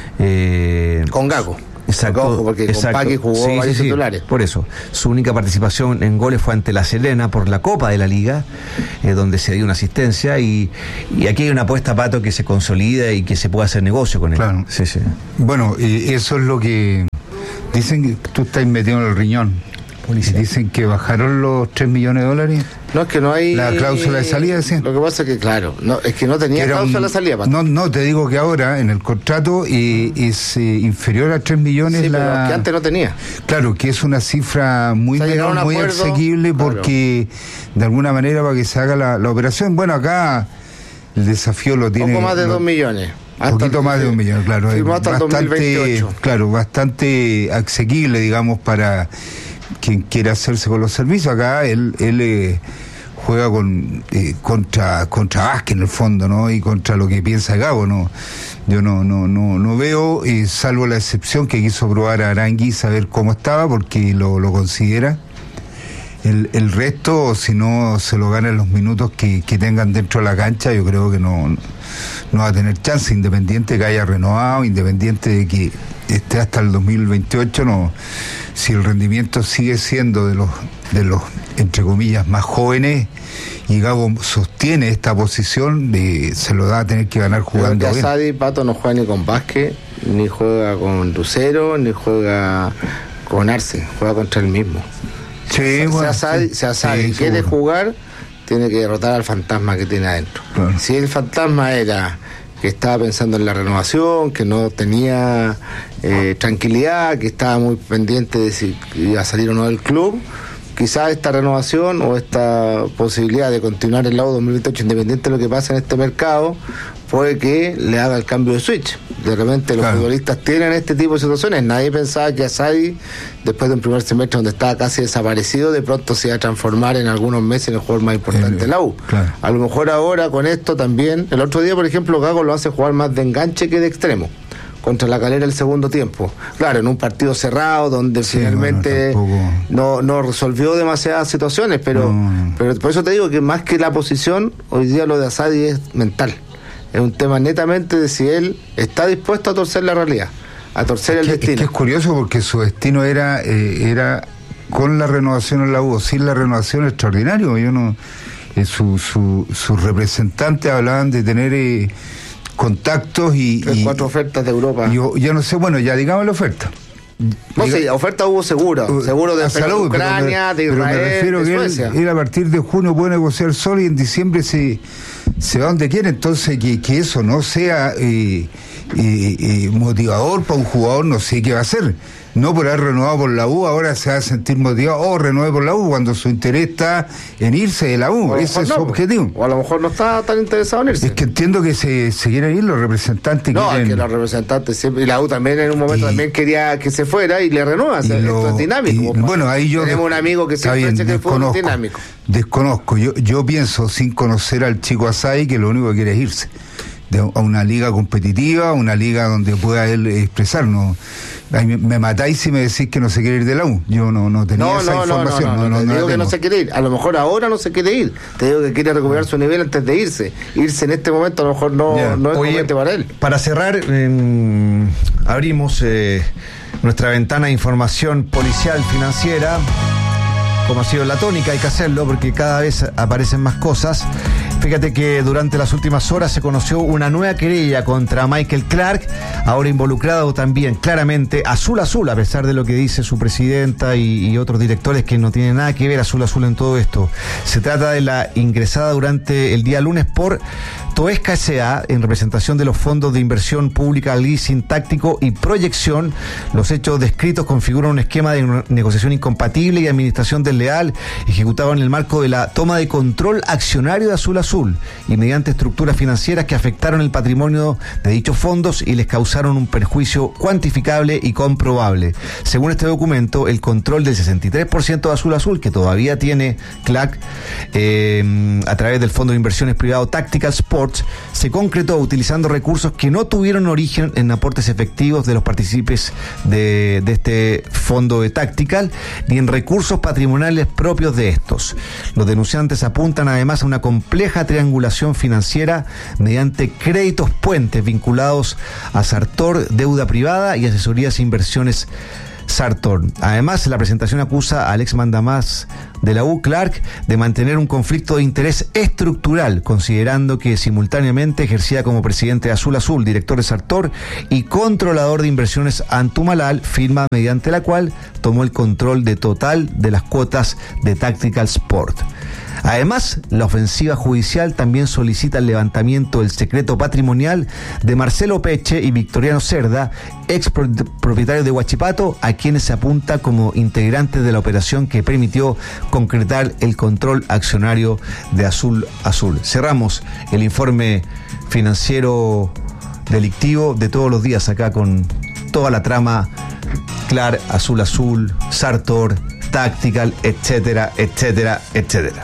Eh, con Gago. Exacto, Ojo, porque exacto. Con Paqui jugó sí, varios sí, sí, titulares. Por eso, su única participación en goles fue ante La Serena por la Copa de la Liga, eh, donde se dio una asistencia, y, y aquí hay una apuesta, Pato, que se consolida y que se puede hacer negocio con él. Claro. Sí, sí. Bueno, eh, eso es lo que dicen, que tú estás metido en el riñón. Policía. Dicen que bajaron los tres millones de dólares. No, es que no hay... La cláusula de salida, ¿sí? Lo que pasa es que, claro, no, es que no tenía que cláusula un, de salida. Pato. No, no, te digo que ahora en el contrato eh, es eh, inferior a tres millones. Sí, la... pero que antes no tenía. Claro, que es una cifra muy o sea, menor, muy acuerdo, asequible, porque claro, de alguna manera para que se haga la, la operación. Bueno, acá el desafío lo tiene... Poco más de lo, dos millones. Un poquito el, más de un millón, claro. Firmó hasta bastante, el dos mil veintiocho. Claro, bastante asequible, digamos, para quien quiera hacerse con los servicios. Acá él, él eh, juega con eh, contra contra Vázquez en el fondo, ¿no? Y contra lo que piensa Gago, ¿no? Yo no no no no veo, eh, salvo la excepción que quiso probar a Arangui, saber cómo estaba, porque lo, lo considera. El, el resto, si no se lo ganan los minutos que, que tengan dentro de la cancha, yo creo que no, no va a tener chance, independiente que haya renovado, independiente de que esté hasta el dos mil veintiocho, no, si el rendimiento sigue siendo de los, de los entre comillas, más jóvenes, y Gago sostiene esta posición, de, se lo da a tener que ganar jugando bien. bien. Asadi, Pato, no juega ni con Vázquez, ni juega con Lucero, ni juega con Arce, juega contra él mismo. Sí, bueno, sea Asadi, sí, sea Asadi, sí, quiere seguro. jugar, tiene que derrotar al fantasma que tiene adentro. Claro. Si el fantasma era que estaba pensando en la renovación, que no tenía eh, tranquilidad, que estaba muy pendiente de si iba a salir o no del club, quizás esta renovación o esta posibilidad de continuar en la U dos mil veintiocho, independiente de lo que pasa en este mercado, puede que le haga el cambio de switch. De repente los claro. futbolistas tienen este tipo de situaciones. Nadie pensaba que Asadi, después de un primer semestre donde estaba casi desaparecido, de pronto se iba a transformar en algunos meses en el jugador más importante de la U. Claro. A lo mejor ahora con esto también, el otro día por ejemplo Gago lo hace jugar más de enganche que de extremo contra la Calera el segundo tiempo, claro, en un partido cerrado donde sí, finalmente bueno, no, no resolvió demasiadas situaciones, pero, no. pero por eso te digo que más que la posición, hoy día lo de Asadi es mental. Es un tema netamente de si él está dispuesto a torcer la realidad, a torcer es el que, destino. Es que es curioso porque su destino era eh, era con la renovación en la U, sin la renovación extraordinario. Yo no, eh, su, su, sus representantes hablaban de tener eh, contactos y, Tres, y cuatro ofertas de Europa. Yo, yo no sé, bueno, ya digamos la oferta. No sé, sí, oferta hubo seguro, seguro de salud, Ucrania, pero me, de Israel, pero me refiero de que Suecia. él, él a partir de junio puede negociar solo y en diciembre se, se va donde quiere, entonces que, que eso no sea eh, eh, eh, motivador para un jugador, no sé qué va a hacer. No por haber renovado por la U, ahora se va a sentir motivado, oh, renueve por la U, cuando su interés está en irse de la U, ese es su no, objetivo. O a lo mejor no está tan interesado en irse. Es que entiendo que se, se quieren ir los representantes. No, quieren... es que los representantes siempre, y la U también en un momento y, también quería que se fuera y le renueva, o sea, lo, esto es dinámico. Y, bueno, ahí yo tenemos un amigo que siempre bien, dice que el fútbol es dinámico. Desconozco, yo, yo pienso, sin conocer al chico Asadi, que lo único que quiere es irse de, a una liga competitiva, una liga donde pueda él expresarnos. Me, me matáis si me decís que no se quiere ir de la U. Yo no, no tenía no, esa no, información. No, no, no, no, no, te no digo que no se quiere ir. A lo mejor ahora no se quiere ir. Te digo que quiere recuperar su nivel antes de irse. Irse en este momento a lo mejor no, yeah. no es Oye, momento para él. Para cerrar, eh, abrimos eh, nuestra ventana de información policial financiera. Como ha sido la tónica, hay que hacerlo porque cada vez aparecen más cosas. Fíjate que durante las últimas horas se conoció una nueva querella contra Michael Clark, ahora involucrado también claramente Azul Azul, a pesar de lo que dice su presidenta y, y otros directores que no tienen nada que ver Azul Azul en todo esto. Se trata de la ingresada durante el día lunes por Toesca S A en representación de los fondos de inversión pública, leasing táctico y proyección. Los hechos descritos configuran un esquema de negociación incompatible y administración desleal ejecutado en el marco de la toma de control accionario de Azul Azul y mediante estructuras financieras que afectaron el patrimonio de dichos fondos y les causaron un perjuicio cuantificable y comprobable. Según este documento, el control del sesenta y tres por ciento de Azul Azul, que todavía tiene Clark, eh, a través del Fondo de Inversiones Privado Tactical Sports, se concretó utilizando recursos que no tuvieron origen en aportes efectivos de los partícipes de, de este fondo de Tactical, ni en recursos patrimoniales propios de estos. Los denunciantes apuntan además a una compleja triangulación financiera mediante créditos puentes vinculados a Sartor, deuda privada y asesorías e inversiones Sartor. Además, la presentación acusa al ex mandamás de la U, Clark, de mantener un conflicto de interés estructural, considerando que simultáneamente ejercía como presidente de Azul Azul, director de Sartor y controlador de inversiones Antumalal, firma mediante la cual tomó el control de total de las cuotas de Tactical Sport. Además, la ofensiva judicial también solicita el levantamiento del secreto patrimonial de Marcelo Peche y Victoriano Cerda, ex propietarios de Huachipato, a quienes se apunta como integrantes de la operación que permitió concretar el control accionario de Azul Azul. Cerramos el informe financiero delictivo de todos los días acá con toda la trama Clark, Azul Azul, Sartor, Tactical, etcétera, etcétera, etcétera.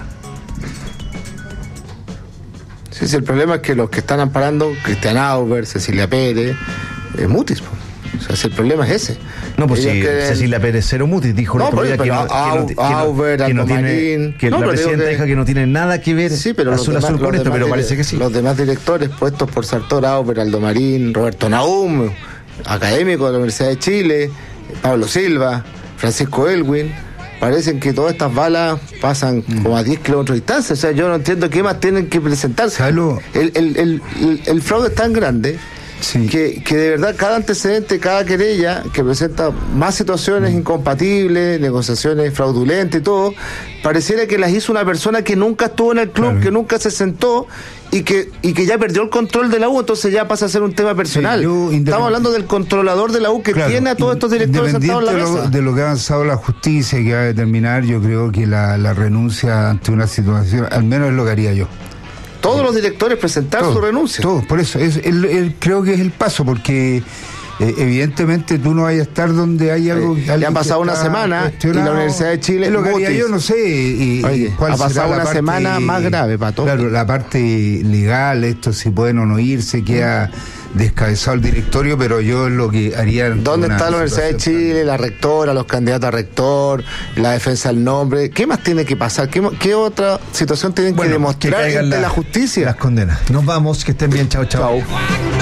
Sí, sí, el problema es que los que están amparando, Cristian Auber, Cecilia Pérez, eh, Mutis, po. O sea, si el problema es ese. No, pues Ellos sí, quieren... Cecilia Pérez cero Mutis dijo no, el otro pero, día que no, Au, que no, Auber, que no, Aldo tiene, Marín, que no, la presidenta que... dijo que no tiene nada que ver sí, pero Azul demás, Azul con esto, pero parece que sí. Los demás directores puestos por Sartor, Auber, Aldo Marín, Roberto Naum, académico de la Universidad de Chile, Pablo Silva, Francisco Elwin, parecen que todas estas balas pasan mm. como a diez kilómetros de distancia. O sea, yo no entiendo qué más tienen que presentarse. El, el, el, el, el fraude es tan grande sí. que, que de verdad cada antecedente, cada querella que presenta más situaciones mm. incompatibles, negociaciones fraudulentas y todo, pareciera que las hizo una persona que nunca estuvo en el club, claro. que nunca se sentó y que y que ya perdió el control de la U, entonces ya pasa a ser un tema personal. Sí, yo, Estamos hablando del controlador de la U que claro, tiene a todos estos directores sentados en la mesa. De, de lo que ha avanzado la justicia y que va a determinar, yo creo que la, la renuncia ante una situación, al menos es lo que haría yo. Todos los directores presentar todo, su renuncia. Todos, por eso, es, el, el, creo que es el paso, porque Eh, evidentemente tú no vayas a estar donde hay algo. Eh, ya han pasado una semana y la Universidad de Chile. Es lo que haría yo, no sé. Y, Oye, ¿cuál ha pasado una parte, semana más grave para todos? Claro, la parte legal, esto si pueden o no ir, se queda descabezado el directorio, pero yo es lo que haría. ¿Dónde está la Universidad de Chile, la rectora, los candidatos a rector, la defensa del nombre? ¿Qué más tiene que pasar? ¿Qué, qué otra situación tienen bueno, que demostrar que ante la, la justicia? Las condenas. Nos vamos, que estén bien, chao, chao. Chao.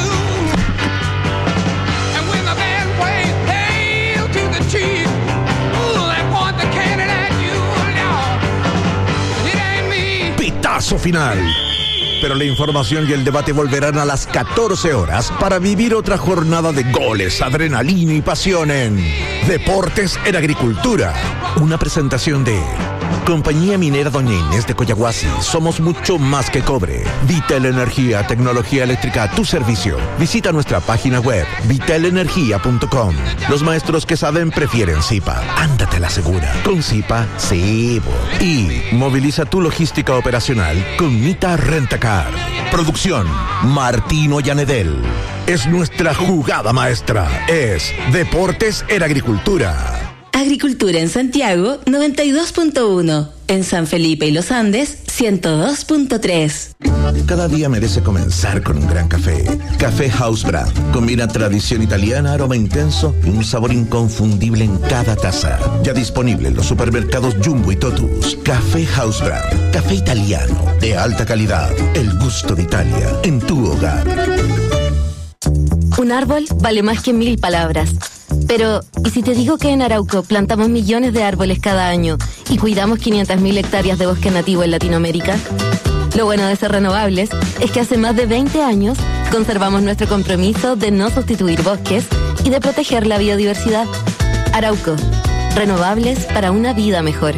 Final. Pero la información y el debate volverán a las catorce horas para vivir otra jornada de goles, adrenalina y pasión en Deportes en Agricultura. Una presentación de Compañía Minera Doña Inés de Coyahuasi. Somos mucho más que cobre. Vitel Energía, tecnología eléctrica a tu servicio. Visita nuestra página web vitel energía punto com. Los maestros que saben prefieren Zipa. Ándate a la segura. Con Zipa, sí. Y moviliza tu logística operacional con Mita Rentacar. Producción Martino Llanedel. Es nuestra jugada maestra. Es Deportes en Agricultura. Agricultura en Santiago, noventa y dos punto uno. En San Felipe y Los Andes, ciento dos punto tres. Cada día merece comenzar con un gran café. Café House Brand. Combina tradición italiana, aroma intenso y un sabor inconfundible en cada taza. Ya disponible en los supermercados Jumbo y Totus. Café House Brand. Café italiano de alta calidad. El gusto de Italia en tu hogar. Un árbol vale más que mil palabras. Pero, ¿y si te digo que en Arauco plantamos millones de árboles cada año y cuidamos quinientas mil hectáreas de bosque nativo en Latinoamérica? Lo bueno de ser renovables es que hace más de veinte años conservamos nuestro compromiso de no sustituir bosques y de proteger la biodiversidad. Arauco, renovables para una vida mejor.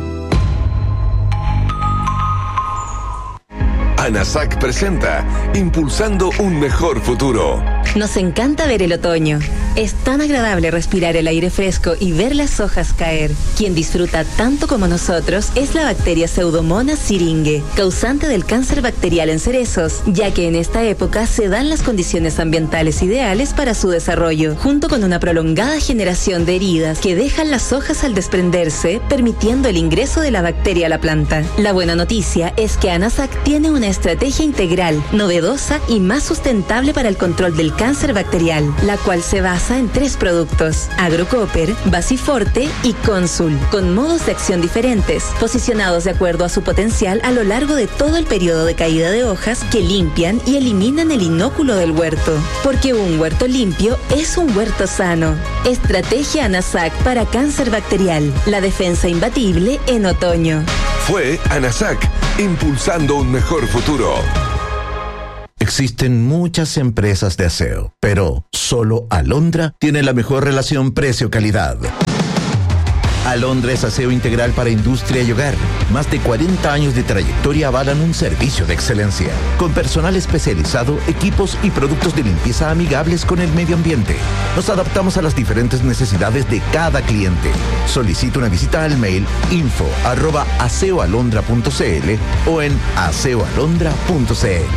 ANASAC presenta Impulsando un mejor futuro. Nos encanta ver el otoño. Es tan agradable respirar el aire fresco y ver las hojas caer. Quien disfruta tanto como nosotros es la bacteria Pseudomonas syringae, causante del cáncer bacterial en cerezos, ya que en esta época se dan las condiciones ambientales ideales para su desarrollo, junto con una prolongada generación de heridas que dejan las hojas al desprenderse, permitiendo el ingreso de la bacteria a la planta. La buena noticia es que ANASAC tiene una estrategia integral, novedosa y más sustentable para el control del cáncer bacterial, la cual se basa en tres productos: Agrocopper, Basiforte y Consul, con modos de acción diferentes, posicionados de acuerdo a su potencial a lo largo de todo el periodo de caída de hojas, que limpian y eliminan el inóculo del huerto. Porque un huerto limpio es un huerto sano. Estrategia ANASAC para cáncer bacterial, la defensa imbatible en otoño. Fue ANASAC, impulsando un mejor futuro. Existen muchas empresas de aseo, pero solo Alondra tiene la mejor relación precio-calidad. Alondra es aseo integral para industria y hogar. Más de cuarenta años de trayectoria avalan un servicio de excelencia, con personal especializado, equipos y productos de limpieza amigables con el medio ambiente. Nos adaptamos a las diferentes necesidades de cada cliente. Solicita una visita al mail info arroba aseoalondra punto cl o en aseoalondra punto cl.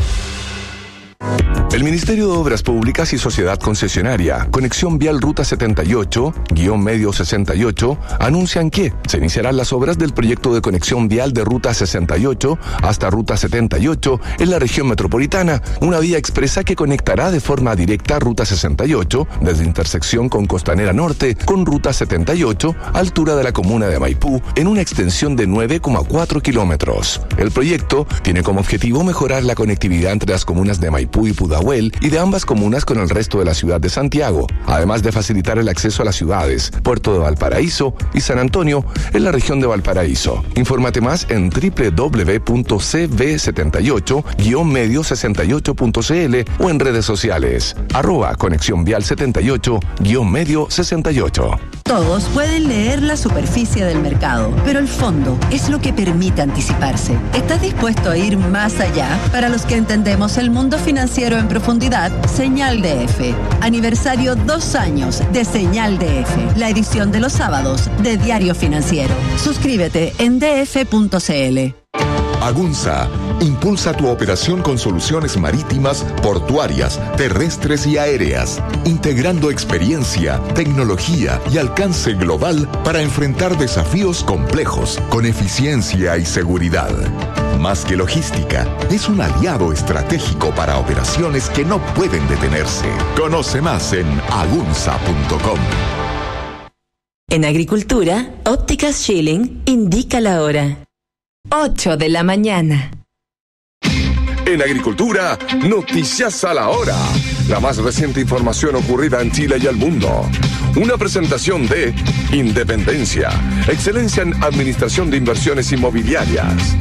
El Ministerio de Obras Públicas y Sociedad Concesionaria, Conexión Vial Ruta setenta y ocho, guión medio sesenta y ocho, anuncian que se iniciarán las obras del proyecto de conexión vial de Ruta sesenta y ocho hasta Ruta setenta y ocho en la región metropolitana, una vía expresa que conectará de forma directa Ruta sesenta y ocho desde intersección con Costanera Norte con Ruta setenta y ocho, altura de la comuna de Maipú, en una extensión de nueve coma cuatro kilómetros. El proyecto tiene como objetivo mejorar la conectividad entre las comunas de Maipú y Pudahuel y de ambas comunas con el resto de la ciudad de Santiago, además de facilitar el acceso a las ciudades Puerto de Valparaíso y San Antonio en la región de Valparaíso. Infórmate más en doble u doble u doble u punto c v setenta y ocho guión medio sesenta y ocho punto c l o en redes sociales arroba conexión vial setenta y ocho guión medio sesenta y ocho. Todos pueden leer la superficie del mercado, pero el fondo es lo que permite anticiparse. ¿Estás dispuesto a ir más allá? Para los que entendemos el mundo financiero en profundidad, Señal D F. Aniversario dos años de Señal D F, la edición de los sábados de Diario Financiero. Suscríbete en d f punto c l. Agunza impulsa tu operación con soluciones marítimas, portuarias, terrestres y aéreas, integrando experiencia, tecnología y alcance global para enfrentar desafíos complejos con eficiencia y seguridad. Más que logística, es un aliado estratégico para operaciones que no pueden detenerse. Conoce más en agunza punto com. En agricultura, Ópticas Schilling indica la hora. ocho de la mañana. En Agricultura, noticias a la hora. La más reciente información ocurrida en Chile y el mundo. Una presentación de Independencia, excelencia en administración de inversiones inmobiliarias.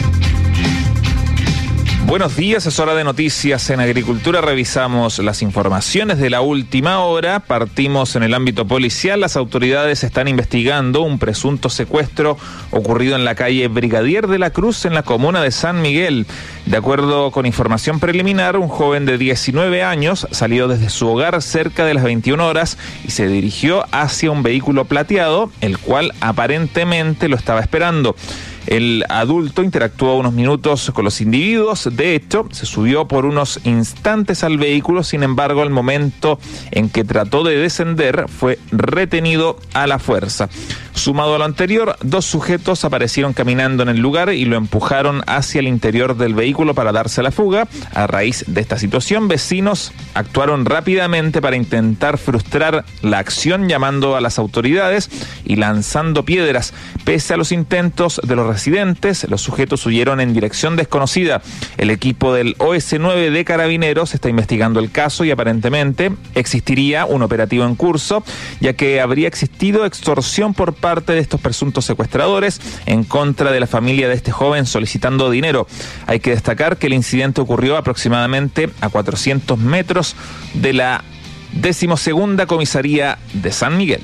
Buenos días, es hora de noticias en Agricultura. Revisamos las informaciones de la última hora. Partimos en el ámbito policial. Las autoridades están investigando un presunto secuestro ocurrido en la calle Brigadier de la Cruz en la comuna de San Miguel. De acuerdo con información preliminar, un joven de diecinueve años salió desde su hogar cerca de las veintiuna horas y se dirigió hacia un vehículo plateado, el cual aparentemente lo estaba esperando. El adulto interactuó unos minutos con los individuos. De hecho, se subió por unos instantes al vehículo. Sin embargo, al momento en que trató de descender, fue retenido a la fuerza. Sumado a lo anterior, dos sujetos aparecieron caminando en el lugar y lo empujaron hacia el interior del vehículo para darse a la fuga. A raíz de esta situación, vecinos actuaron rápidamente para intentar frustrar la acción, llamando a las autoridades y lanzando piedras. Pese a los intentos de los residentes, los sujetos huyeron en dirección desconocida. El equipo del O S nueve de Carabineros está investigando el caso y aparentemente existiría un operativo en curso, ya que habría existido extorsión por parte de estos presuntos secuestradores en contra de la familia de este joven solicitando dinero. Hay que destacar que el incidente ocurrió aproximadamente a cuatrocientos metros de la decimosegunda comisaría de San Miguel.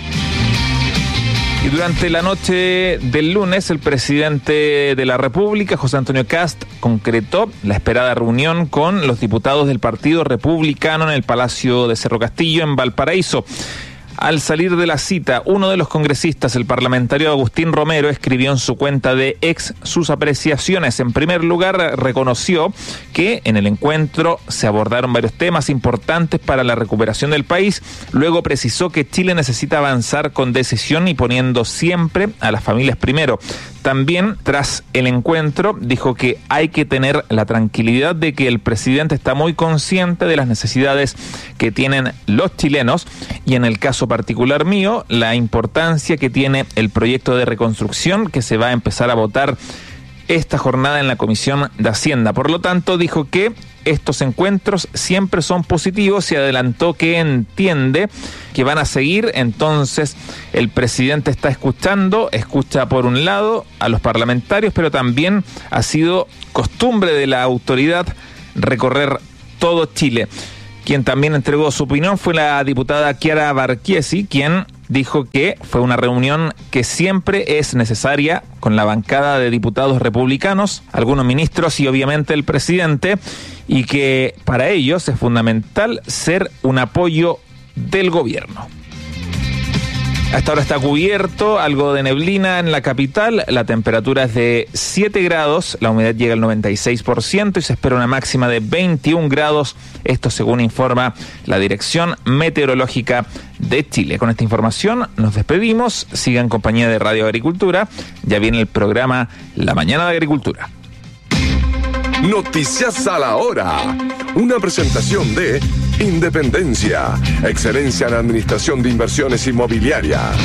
Y durante la noche del lunes, el presidente de la República, José Antonio Kast, concretó la esperada reunión con los diputados del Partido Republicano en el Palacio de Cerro Castillo, en Valparaíso. Al salir de la cita, uno de los congresistas, el parlamentario Agustín Romero, escribió en su cuenta de ex sus apreciaciones. En primer lugar, reconoció que en el encuentro se abordaron varios temas importantes para la recuperación del país. Luego precisó que Chile necesita avanzar con decisión y poniendo siempre a las familias primero. También, tras el encuentro, dijo que hay que tener la tranquilidad de que el presidente está muy consciente de las necesidades que tienen los chilenos y, en el caso particular mío, la importancia que tiene el proyecto de reconstrucción que se va a empezar a votar esta jornada en la Comisión de Hacienda. Por lo tanto, dijo que estos encuentros siempre son positivos y adelantó que entiende que van a seguir. Entonces, el presidente está escuchando, escucha por un lado a los parlamentarios, pero también ha sido costumbre de la autoridad recorrer todo Chile. Quien también entregó su opinión fue la diputada Chiara Barchiesi, quien dijo que fue una reunión que siempre es necesaria con la bancada de diputados republicanos, algunos ministros y obviamente el presidente, y que para ellos es fundamental ser un apoyo del gobierno. Hasta ahora está cubierto, algo de neblina en la capital, la temperatura es de siete grados, la humedad llega al noventa y seis por ciento y se espera una máxima de veintiún grados, esto según informa la Dirección Meteorológica de Chile. Con esta información nos despedimos, siga en compañía de Radio Agricultura, ya viene el programa La Mañana de Agricultura. Noticias a la hora, una presentación de Independencia, excelencia en administración de inversiones inmobiliarias.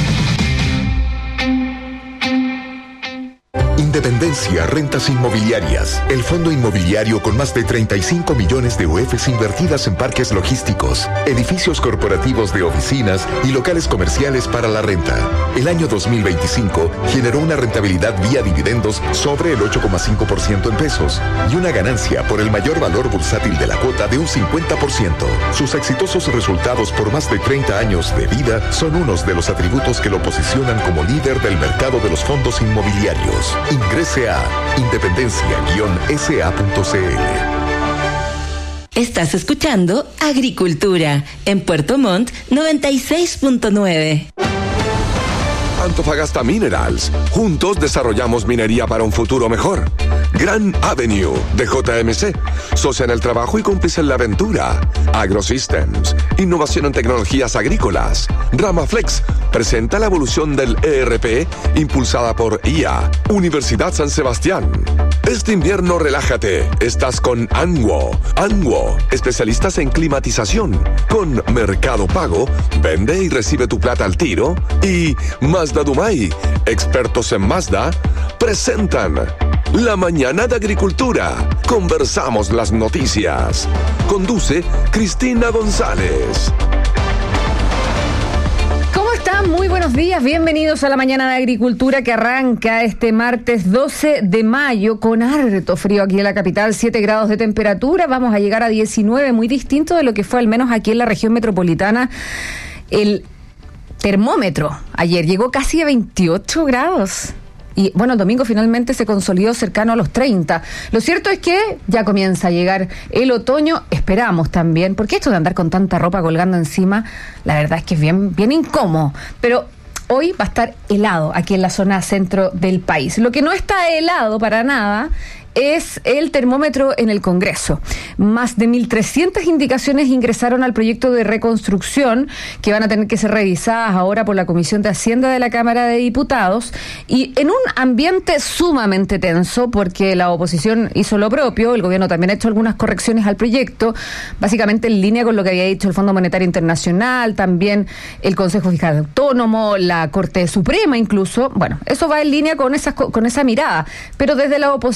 Independencia Rentas Inmobiliarias, el fondo inmobiliario con más de treinta y cinco millones de U Fs invertidas en parques logísticos, edificios corporativos de oficinas y locales comerciales para la renta. El año dos mil veinticinco generó una rentabilidad vía dividendos sobre el ocho coma cinco por ciento en pesos y una ganancia por el mayor valor bursátil de la cuota de un cincuenta por ciento. Sus exitosos resultados por más de treinta años de vida son unos de los atributos que lo posicionan como líder del mercado de los fondos inmobiliarios. Ingrese a independencia guion s a punto c l. Estás escuchando Agricultura en Puerto Montt noventa y seis punto nueve. Antofagasta Minerals. Juntos desarrollamos minería para un futuro mejor. Grand Avenue de J M C. Socia en el trabajo y cómplice en la aventura. AgroSystems. Innovación en tecnologías agrícolas. Ramaflex. Presenta la evolución del E R P impulsada por I A. Universidad San Sebastián. Este invierno relájate. Estás con Anguo. Anguo. Especialistas en climatización. Con Mercado Pago. Vende y recibe tu plata al tiro. Y Mazda Dumay. Expertos en Mazda. Presentan La Mañana de Agricultura. Conversamos las noticias. Conduce Cristina González. ¿Cómo están? Muy buenos días. Bienvenidos a La Mañana de Agricultura que arranca este martes doce de mayo con harto frío aquí en la capital, siete grados de temperatura. Vamos a llegar a diecinueve, muy distinto de lo que fue al menos aquí en la región metropolitana. El termómetro ayer llegó casi a veintiocho grados. Y bueno, el domingo finalmente se consolidó cercano a los treinta. Lo cierto es que ya comienza a llegar el otoño, esperamos también, porque esto de andar con tanta ropa colgando encima, la verdad es que es bien, bien incómodo. Pero hoy va a estar helado aquí en la zona centro del país. Lo que no está helado para nada es el termómetro en el Congreso. Más de mil trescientas indicaciones ingresaron al proyecto de reconstrucción que van a tener que ser revisadas ahora por la Comisión de Hacienda de la Cámara de Diputados, y en un ambiente sumamente tenso porque la oposición hizo lo propio, el gobierno también ha hecho algunas correcciones al proyecto, básicamente en línea con lo que había dicho el Fondo Monetario Internacional, también el Consejo Fiscal Autónomo, la Corte Suprema incluso. Bueno, eso va en línea con esa, con esa mirada, pero desde la oposición hoy día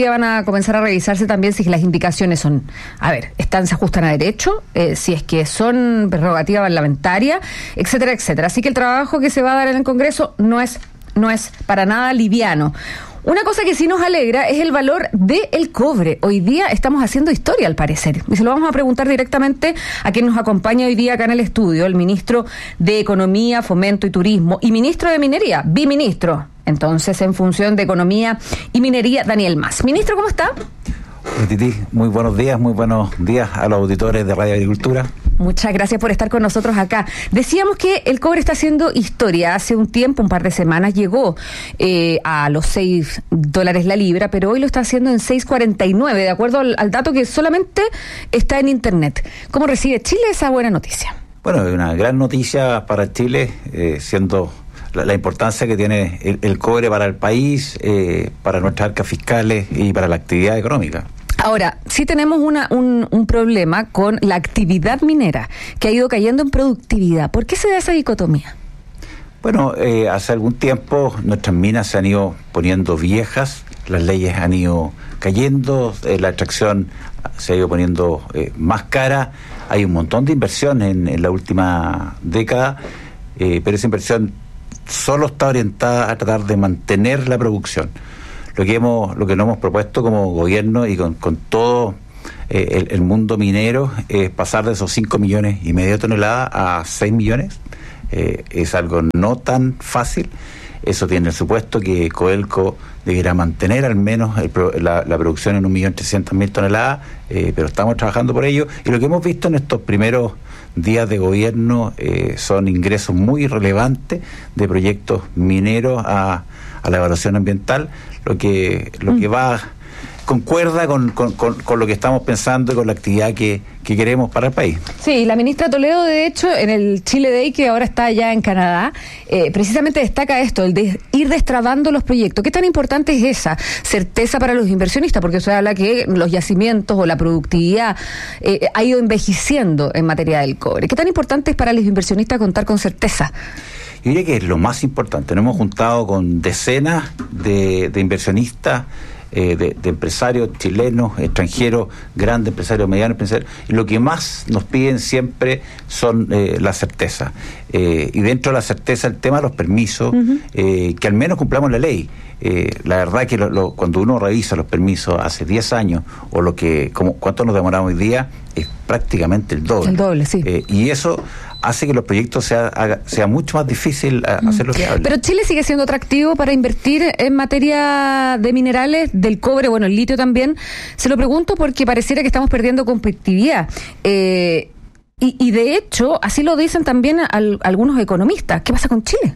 día van a comenzar a revisarse también si las indicaciones son, a ver, están, se ajustan a derecho, eh, si es que son prerrogativa parlamentaria, etcétera, etcétera. Así que el trabajo que se va a dar en el Congreso no es, no es para nada liviano. Una cosa que sí nos alegra es el valor del cobre. Hoy día estamos haciendo historia, al parecer. Y se lo vamos a preguntar directamente a quien nos acompaña hoy día acá en el estudio, el ministro de Economía, Fomento y Turismo y ministro de Minería, biministro. Entonces, en función de Economía y Minería, Daniel Mas. Ministro, ¿cómo está? Hola, Titi. Muy buenos días, muy buenos días a los auditores de Radio Agricultura. Muchas gracias por estar con nosotros acá. Decíamos que el cobre está haciendo historia. Hace un tiempo, un par de semanas, llegó eh, a los seis dólares la libra, pero hoy lo está haciendo en seis cuarenta y nueve, de acuerdo al, al dato que solamente está en Internet. ¿Cómo recibe Chile esa buena noticia? Bueno, es una gran noticia para Chile, eh, siendo la, la importancia que tiene el, el cobre para el país, eh, para nuestras arcas fiscales y para la actividad económica. Ahora, sí tenemos una, un, un problema con la actividad minera, que ha ido cayendo en productividad. ¿Por qué se da esa dicotomía? Bueno, eh, hace algún tiempo nuestras minas se han ido poniendo viejas, las leyes han ido cayendo, eh, la extracción se ha ido poniendo eh, más cara, hay un montón de inversión en, en la última década, eh, pero esa inversión solo está orientada a tratar de mantener la producción. Lo que hemos, lo que nos hemos propuesto como gobierno y con, con todo eh, el, el mundo minero es pasar de esos cinco millones y medio de toneladas a seis millones. Eh, es algo no tan fácil. Eso tiene el supuesto que Codelco deberá mantener al menos el, la, la producción en un millón trescientas mil toneladas, eh, pero estamos trabajando por ello. Y lo que hemos visto en estos primeros días de gobierno eh, son ingresos muy relevantes de proyectos mineros a, a la evaluación ambiental, lo que lo que va concuerda con, con, con, con lo que estamos pensando y con la actividad que, que queremos para el país. Sí, la ministra Toledo, de hecho, en el Chile Day, que ahora está allá en Canadá, eh, precisamente destaca esto, el de ir destrabando los proyectos. ¿Qué tan importante es esa certeza para los inversionistas? Porque se habla que los yacimientos o la productividad eh, ha ido envejeciendo en materia del cobre. ¿Qué tan importante es para los inversionistas contar con certeza? Yo diría que es lo más importante. Nos hemos juntado con decenas de, de inversionistas, eh, de, de empresarios chilenos, extranjeros, grandes empresarios, medianos empresarios, y lo que más nos piden siempre son eh, la certeza. Eh, y dentro de la certeza el tema de los permisos, uh-huh. eh, que al menos cumplamos la ley. Eh, la verdad que lo, lo, cuando uno revisa los permisos hace diez años, o lo que, como, cuánto nos demoramos hoy día, es prácticamente el doble. El doble, sí. Eh, y eso hace que los proyectos sea, haga, sea mucho más difícil uh, hacerlo viable. Pero Chile sigue siendo atractivo para invertir en materia de minerales, del cobre, bueno, el litio también. Se lo pregunto porque pareciera que estamos perdiendo competitividad. Eh, y, y de hecho, así lo dicen también al, algunos economistas. ¿Qué pasa con Chile?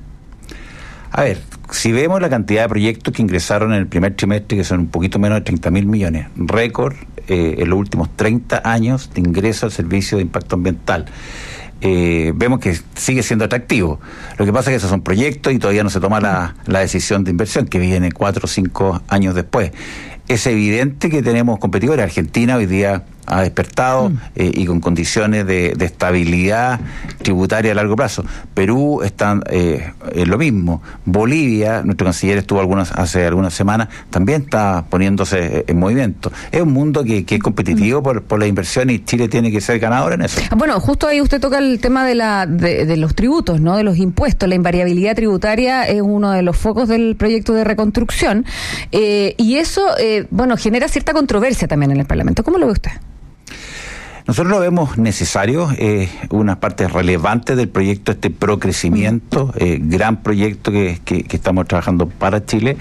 A ver, si vemos la cantidad de proyectos que ingresaron en el primer trimestre, que son un poquito menos de treinta mil millones, récord eh, en los últimos treinta años de ingreso al servicio de impacto ambiental. Eh, vemos que sigue siendo atractivo. Lo que pasa es que esos son proyectos y todavía no se toma la, la decisión de inversión, que viene cuatro o cinco años después. Es evidente que tenemos competidores. Argentina hoy día ha despertado mm. eh, y con condiciones de, de estabilidad tributaria a largo plazo. Perú está eh, en lo mismo. Bolivia, nuestro canciller estuvo algunas hace algunas semanas, también está poniéndose en movimiento. Es un mundo que, que es competitivo mm. por, por la inversión, y Chile tiene que ser ganador en eso. Bueno, justo ahí usted toca el tema de la de, de los tributos, ¿no? De los impuestos. La invariabilidad tributaria es uno de los focos del proyecto de reconstrucción, eh, y eso, eh, bueno, genera cierta controversia también en el Parlamento. ¿Cómo lo ve usted? Nosotros lo vemos necesario, eh, una parte relevante del proyecto, este procrecimiento, eh, gran proyecto que, que, que estamos trabajando para Chile,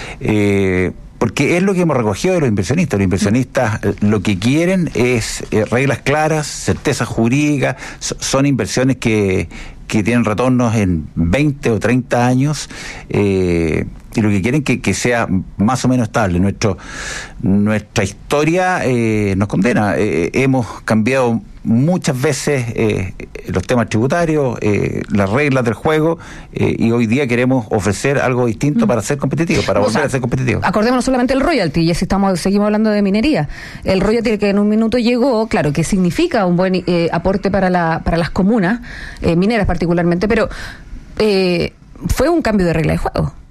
eh, porque es lo que hemos recogido de los inversionistas. Los inversionistas eh, lo que quieren es eh, reglas claras, certeza jurídica, so, son inversiones que, que tienen retornos en veinte o treinta años, eh, y lo que quieren que, que sea más o menos estable. Nuestro, nuestra historia eh, nos condena. Eh, hemos cambiado muchas veces eh, los temas tributarios, eh, las reglas del juego, eh, y hoy día queremos ofrecer algo distinto mm. para ser competitivos, para o volver sea, a ser competitivos. Acordémonos solamente del royalty, y si estamos, seguimos hablando de minería. El royalty que en un minuto llegó, claro, que significa un buen eh, aporte para, la, para las comunas, eh, mineras particularmente, pero eh, fue un cambio de regla de juego.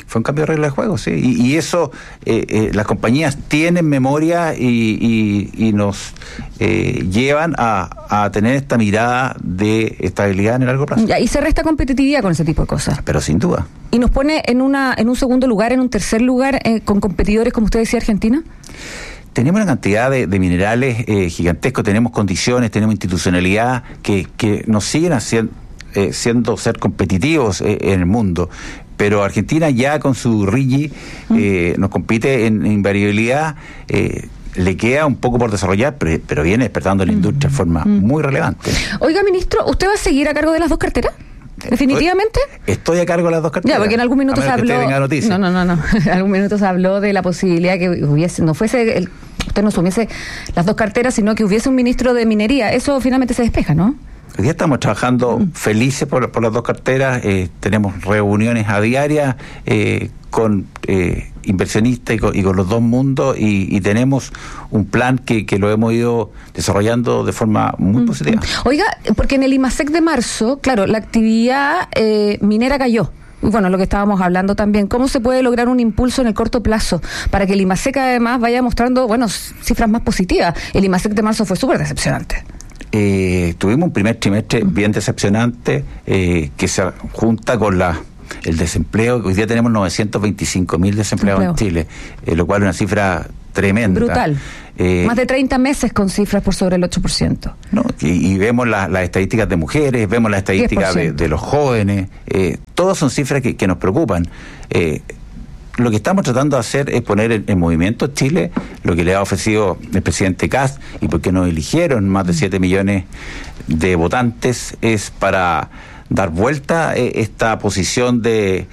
fue un cambio de regla de juego, sí. Y, y eso, eh, eh, las compañías tienen memoria y, y, y nos eh, llevan a, a tener esta mirada de estabilidad en el largo plazo. Y se resta competitividad con ese tipo de cosas. Pero sin duda. ¿Y nos pone en una en un segundo lugar, en un tercer lugar, eh, con competidores, como usted decía, Argentina? Tenemos una cantidad de, de minerales eh, gigantescos, tenemos condiciones, tenemos institucionalidad que, que nos siguen haciendo, eh, siendo ser competitivos eh, en el mundo. Pero Argentina ya con su R I G I eh, nos compite en, en variabilidad, eh, le queda un poco por desarrollar, pero, pero viene despertando la industria de forma muy relevante. Oiga, ministro, ¿usted va a seguir a cargo de las dos carteras? ¿Definitivamente? Estoy a cargo de las dos carteras. Ya, porque en algún minuto se habló. No, no, no, no. En algún minuto se habló de la posibilidad que hubiese, no fuese, el, usted no asumiese las dos carteras, sino que hubiese un ministro de minería. Eso finalmente se despeja, ¿no? Hoy día estamos trabajando mm. felices por, por las dos carteras. Eh, tenemos reuniones a diaria eh, con eh, inversionistas y con, y con los dos mundos y, y tenemos un plan que, que lo hemos ido desarrollando de forma muy mm. positiva. Oiga, porque en el IMASEC de marzo, claro, la actividad eh, minera cayó. Bueno, lo que estábamos hablando también, ¿cómo se puede lograr un impulso en el corto plazo para que el IMASEC además vaya mostrando, bueno, cifras más positivas? El IMASEC de marzo fue súper decepcionante. Eh, tuvimos un primer trimestre bien decepcionante eh, que se junta con la el desempleo. Hoy día tenemos novecientos veinticinco mil desempleados Empleo. en Chile, eh, lo cual es una cifra tremenda. Brutal. Eh, Más de treinta meses con cifras por sobre el ocho por ciento. No, y, y vemos las la estadísticas de mujeres, vemos las estadísticas de, de los jóvenes, eh, todas son cifras que, que nos preocupan. Eh, Lo que estamos tratando de hacer es poner en, en movimiento Chile, lo que le ha ofrecido el presidente Kast, y porque nos eligieron más de siete millones de votantes, es para dar vuelta eh, esta posición de,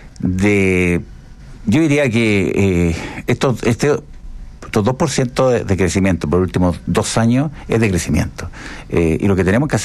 de yo diría que eh, estos, este, estos dos por ciento de, de crecimiento por los últimos dos años es de crecimiento. Eh, y lo que tenemos que hacer